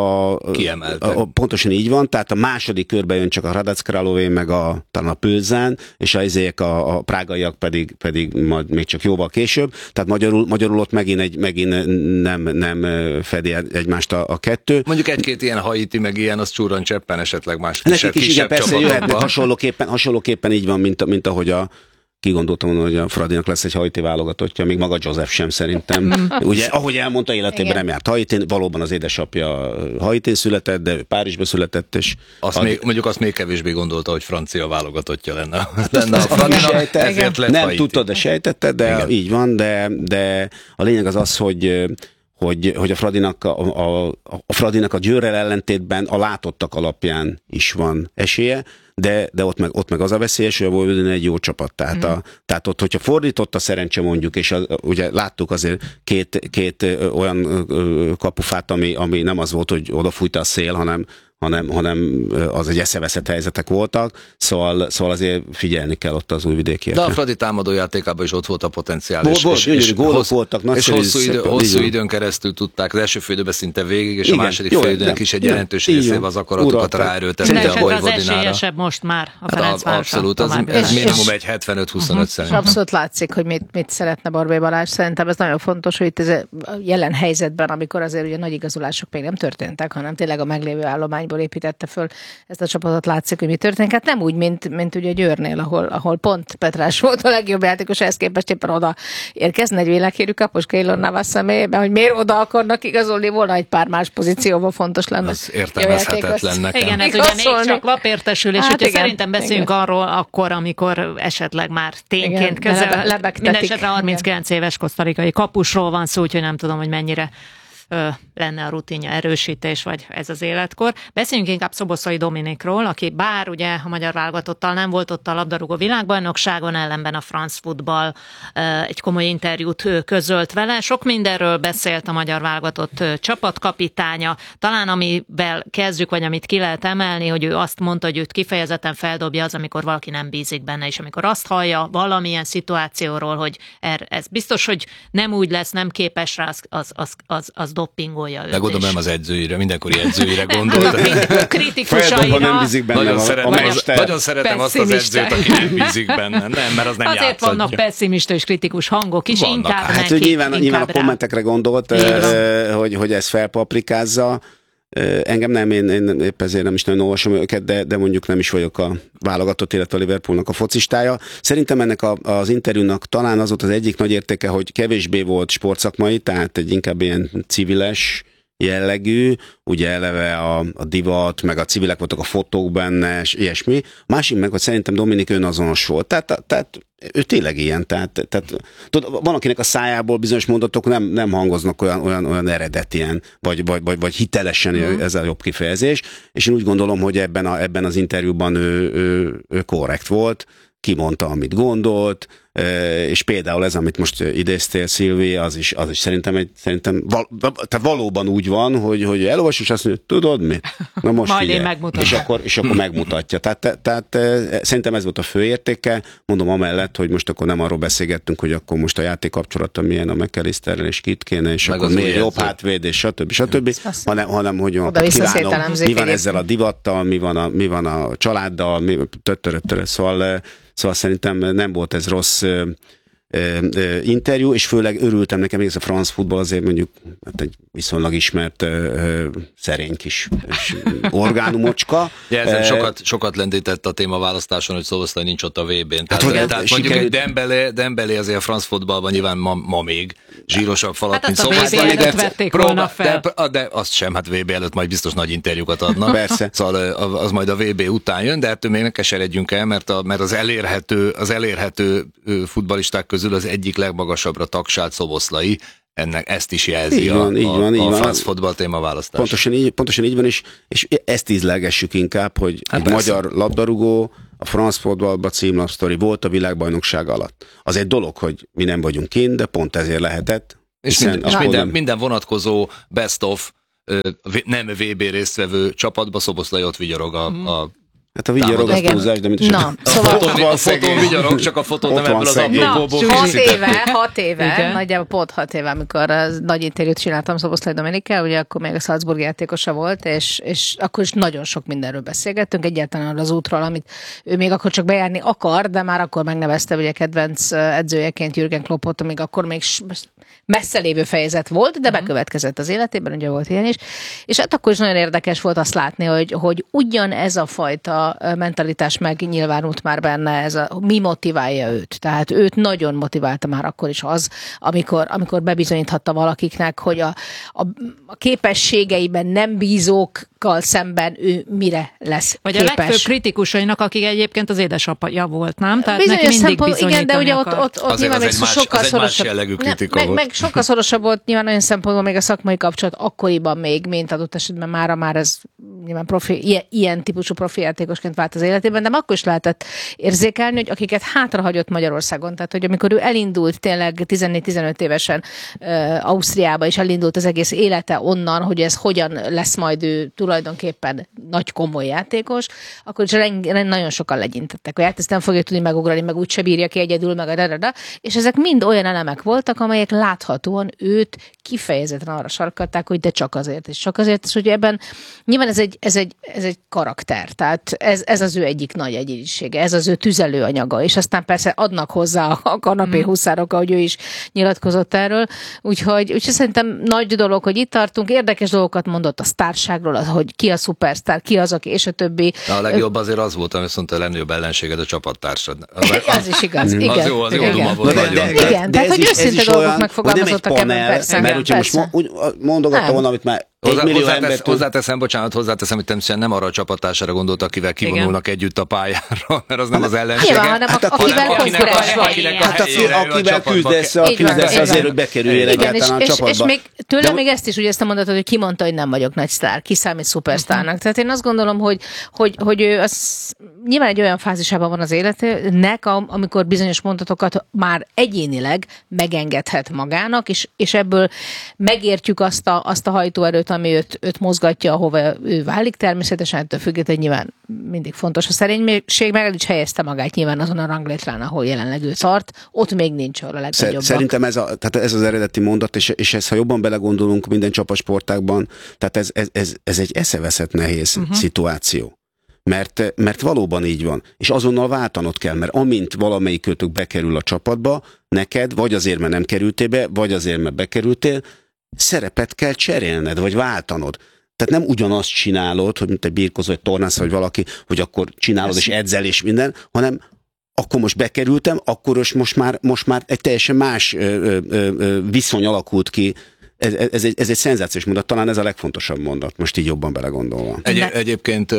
S3: pontosan így van, tehát a második körben jön csak a Hradec Králové, meg talán a Plzen, és a prágaiak pedig majd még csak jóval később, tehát magyarul ott megint nem fedi egymást a kettő.
S5: Mondjuk egy-két ilyen Haiti, meg ilyen, az csúran cseppen esetleg más
S3: kisebb csapatokban. Hasonlóképpen így van, mint ahogy kigondoltam, hogy a Fradinak lesz egy haiti válogatottja, még maga Joseph sem szerintem. Ugye, ahogy elmondta, életében nem járt Haitin, valóban az édesapja Haitin született, de ő Párizsba született, és...
S5: Azt még kevésbé gondolta, hogy francia válogatottja lenne a Fradinak, ezért lett
S3: nem
S5: Haiti.
S3: Tudta, de sejtette, de igen. Így van, de a lényeg az, hogy a Fradinak a Győrrel ellentétben a látottak alapján is van esélye, de ott meg az a veszélyes, hogy a Vojvodina egy jó csapat. Tehát ott, hogyha fordított a szerencse mondjuk, és ugye láttuk azért két olyan kapufát, ami nem az volt, hogy odafújta a szél, hanem az egy eszeveszett helyzetek voltak, szóval azért figyelni kell ott az újvidékiekre.
S5: De a Fradi támadójátékában is ott volt a potenciál.
S3: Gólok voltak,
S5: és hosszú időn keresztül tudták, az első félidőben szinte végig, és a második félidőnek is egy jelentős részében az akaratokat ráerőltette a Vojvodinára.
S2: Az esélyesebb most már a Ferencváros.
S5: Abszolút, ez minimum egy 75-25 szerintem.
S4: Abszolút látszik, hogy mit szeretne Borbély Balázs. Szerintem ez nagyon fontos, hogy itt ez a jelen helyzetben, amikor azért ugye nagy igazolások még nem történtek, hanem tényleg a meglévő állomány építette föl ezt a csapatot, látszik, hogy mi történik. Hát nem úgy, mint ugye Győrnél, ahol pont Petrás volt a legjobb játékos, ehhez képest éppen oda érkezne egy világhírű kapus Keylor Navas személyében, hogy miért oda akarnak igazolni, volna egy pár más pozícióban fontos lenne.
S5: Ez értelmezhetetlen nekem.
S2: Igen, ez ugye még csak lapértesülés, úgyhogy szerintem beszéljünk arról akkor, amikor esetleg már tényként közel. Mindenesetre 39 éves kosztarikai kapusról van szó, úgyhogy nem tudom, hogy mennyire lenne a rutinja erősítés, vagy ez az életkor. Beszéljünk inkább Szoboszlai Dominikról, aki bár ugye a magyar válogatottal nem volt ott a labdarúgó világbajnokságon, ellenben a France Football egy komoly interjút közölt vele. Sok mindenről beszélt a magyar válogatott csapatkapitánya. Talán amivel kezdjük, vagy amit ki lehet emelni, hogy ő azt mondta, hogy őt kifejezetten feldobja az, amikor valaki nem bízik benne, és amikor azt hallja valamilyen szituációról, hogy ez biztos, hogy nem úgy lesz, nem képes rá, az doppingolja őt.
S5: Megmondom, nem az edzőire, mindenkori edzőire gondolt.
S2: Kritikusaira.
S3: Nem bízik benne
S5: nagyon szeretem azt az edzőt, aki nem bízik benne. Nem, mert az nem
S2: azért játszadja. Vannak pessimista és kritikus hangok is, vannak. Inkább
S3: hát,
S2: neki.
S3: Nyilván a kommentekre gondolt, hogy ez felpaprikázza. Engem nem, én épp ezért nem is nagyon olvasom őket, de mondjuk nem is vagyok a válogatott, illetve a Liverpoolnak a focistája. Szerintem ennek az interjúnak talán az volt az egyik nagy értéke, hogy kevésbé volt sportszakmai, tehát egy inkább ilyen civiles jellegű, ugye eleve a divat, meg a civilek voltak a fotók benne, és ilyesmi. Másik meg, hogy szerintem Dominik önazonos volt. Tehát ő tényleg ilyen. Tehát van, akinek a szájából bizonyos mondatok nem hangoznak olyan eredetien, vagy hitelesen, ez a jobb kifejezés, és én úgy gondolom, hogy ebben az interjúban ő korrekt volt, kimondta, amit gondolt, és például ez, amit most idéztél, Szilvi, az is szerintem valóban úgy van, hogy elolvas, és azt mondja, tudod mi? Na most
S2: majd én megmutatom.
S3: És akkor megmutatja. Tehát szerintem ez volt a fő értéke. Mondom amellett, hogy most akkor nem arról beszélgettünk, hogy akkor most a játék kapcsolata milyen a McAllisterrel, és kit kéne, és meg akkor még jobb hátvéd, és stb. Hanem hogy kívánom, mi van ezzel a divattal, mi van a családdal, Szóval szerintem nem volt ez rossz interjú, és főleg örültem nekem, még ez a France Football azért mondjuk egy viszonylag ismert szerény kis orgánumocska.
S5: Sokat lendített a témaválasztáson, hogy Szoboszlai nincs ott a VB-n. Tehát mondjuk egy Dembélé azért a France Footballban nyilván ma még zsírosabb falat, mint Szoboszlai. De azt sem, hát VB előtt majd biztos nagy interjúkat adnak.
S3: Persze.
S5: Szóval az majd a VB után jön, de ettől még ne keseredjünk el, mert az elérhető futballisták közül az egyik legmagasabbra tagsált Szoboszlai, ezt is jelzi a France Football témaválasztás.
S3: Pontosan így van, és ezt ízlelgessük inkább, hogy egy magyar labdarúgó a France Footballba címlapsztori volt a világbajnokság alatt. Az egy dolog, hogy mi nem vagyunk kint, de pont ezért lehetett.
S5: És minden vonatkozó best of nem VB résztvevő csapatba Szoboszlai ott vigyorog a
S3: hát a vigyorog az túlzás, de mit
S4: Na, szóval
S5: a fotón vigyorog, csak a fotón nem ebből az apropóból
S4: 6 éve, nagyjából pont 6 éve, amikor nagy interjút csináltam Szoboszlai Dominikkel, ugye akkor még a Salzburg játékosa volt, és akkor is nagyon sok mindenről beszélgettünk, egyáltalán az útról, amit ő még akkor csak bejárni akar, de már akkor megnevezte ugye kedvenc edzőjeként Jürgen Kloppot, amíg akkor még messze lévő fejezet volt, de bekövetkezett az életében, ugye volt ilyen is, és hát akkor is nagyon érdekes volt azt látni, hogy ugyan ez a fajta mentalitás megnyilvánult már benne, mi motiválja őt. Tehát őt nagyon motiválta már akkor is az, amikor bebizonyíthatta valakiknek, hogy a képességeiben nem bízókkal szemben ő mire lesz
S2: vagy
S4: képes.
S2: Vagy a legfőbb kritikusainak, akik egyébként az édesapja volt, nem? Tehát
S4: bizonyos
S2: neki mindig bizonyítani
S4: igen, de ugye ott nyilván még sokkal szorosabb. Meg sokkal szorosabb volt nyilván olyan szempontból még a szakmai kapcsolat akkoriban még, mint adott esetben már ez nyilván ilyen típusú profi játékosként vált az életében, de akkor is lehetett érzékelni, hogy akiket hátrahagyott Magyarországon, tehát hogy amikor ő elindult tényleg 14-15 évesen Ausztriába, és elindult az egész élete onnan, hogy ez hogyan lesz majd ő tulajdonképpen nagy komoly játékos, akkor is nagyon sokan legyintettek, hogy hát ezt nem fogja tudni megugrani, meg úgyse bírja ki egyedül, meg és ezek mind olyan elemek voltak, amelyek láthatóan őt kifejezetten arra sarkalták, hogy de csak azért, hogy ebben nyilván ez egy karakter, tehát ez az ő egyik nagy egyénisége, ez az ő tüzelőanyaga, és aztán persze adnak hozzá a kanapé huszárok, ahogy ő is nyilatkozott erről, úgyhogy szerintem nagy dolog, hogy itt tartunk, érdekes dolgokat mondott a sztárságról, hogy ki a szupersztár, ki az, aki, és a többi.
S5: Na, a legjobb azért az volt, amit mondta, a legnagyobb ellenséged a csapattársad.
S4: Az is igaz, igen.
S5: Az jó duma volt nagyon.
S4: Igen, tehát hogy őszinte dolgok megfogalmazottak ebben, persze.
S3: Mert hogyha most mondogattam volna, amit már
S5: Hozzáteszem, hogy természetesen nem arra a csapattársára gondolt, akivel kivonulnak együtt a pályára, mert az nem az ellensége.
S4: Hanem akivel konkurens vagy.
S3: Akivel küzdesz azért, hogy bekerüljél egyáltalán a csapatba.
S4: És még tőlem még ezt is, ugye ezt a mondatot, hogy kimondta, hogy nem vagyok nagy sztár, ki számít szupersztárnak. Tehát én azt gondolom, hogy ő nyilván egy olyan fázisában van az életének, amikor bizonyos mondatokat már egyénileg megengedhet magának, és ebből megértjük azt a hajtóerőt, ami őt mozgatja, ahova ő válik, természetesen ettől függetlenül nyilván mindig fontos. A szerénység meg el is helyezte magát nyilván azon a ranglétrán, ahol jelenleg ő tart, ott még nincs ahol a legnagyobbak.
S3: Szerintem ez az eredeti mondat, és ez, ha jobban belegondolunk minden csapatsportákban, tehát ez egy eszeveszett nehéz szituáció. Mert valóban így van. És azonnal váltanod kell, mert amint valamelyik kötök bekerül a csapatba, neked vagy azért, mert nem kerültél be, vagy azért, mert bekerültél, szerepet kell cserélned, vagy váltanod. Tehát nem ugyanazt csinálod, hogy mint egy birkozó, vagy tornász, vagy valaki, hogy akkor csinálod és edzel és minden, hanem akkor most bekerültem, akkor most már egy teljesen más viszony alakult ki. Ez egy szenzációs mondat, talán ez a legfontosabb mondat, most így jobban belegondolva.
S5: Egyébként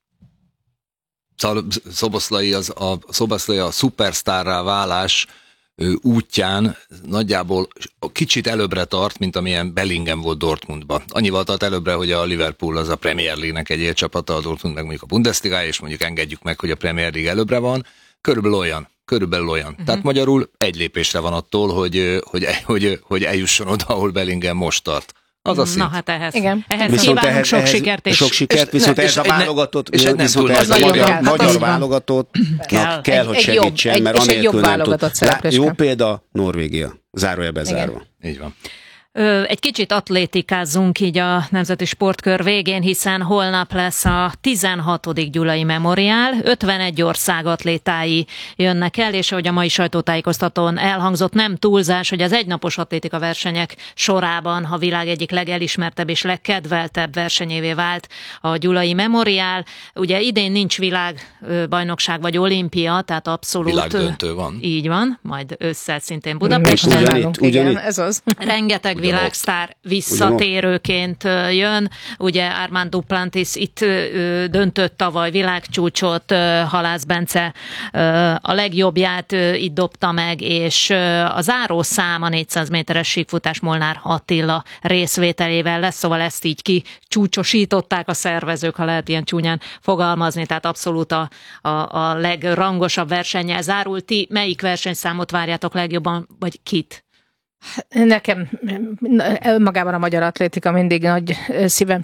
S5: Szoboszlai a szupersztárrá válás útján nagyjából kicsit előbbre tart, mint amilyen Bellingham volt Dortmundban. Annyival tart előbbre, hogy a Liverpool az a Premier League-nek egy élcsapata, a Dortmund meg mondjuk a Bundesliga, és mondjuk engedjük meg, hogy a Premier League előbbre van. Körülbelül olyan. Tehát magyarul egy lépésre van attól, hogy eljusson oda, ahol Bellingham most tart. Az a szint.
S2: Na hát ehhez kívánunk sok sikert.
S3: Sok sikert, viszont ehhez a válogatott, magyar válogatottnak kell, hogy segítsen, mert anélkül nem tud. Jó példa Norvégia, zárójelbe zárva.
S5: Így van.
S2: Egy kicsit atlétikázzunk így a Nemzeti Sportkör végén, hiszen holnap lesz a 16. Gyulai Memoriál, 51 ország atlétái jönnek el, és ahogy a mai sajtótájékoztatón elhangzott, nem túlzás, hogy az egynapos atlétika versenyek sorában a világ egyik legelismertebb és legkedveltebb versenyévé vált a Gyulai Memoriál. Ugye idén nincs világbajnokság vagy olimpia, tehát abszolút...
S5: Világdöntő van.
S2: Így van, majd ősszel szintén Budapesten.
S4: Igen, ez az.
S2: Rengeteg világsztár visszatérőként jön. Ugye Armand Duplantis itt döntött tavaly világcsúcsot, Halász Bence a legjobbját itt dobta meg, és a zárószám a 400 méteres síkfutás Molnár Attila részvételével lesz, szóval ezt így kicsúcsosították a szervezők, ha lehet ilyen csúnyán fogalmazni, tehát abszolút a legrangosabb versennyel zárult. Ti melyik versenyszámot várjátok legjobban, vagy kit?
S4: Nekem magában a magyar atlétika mindig nagy szívem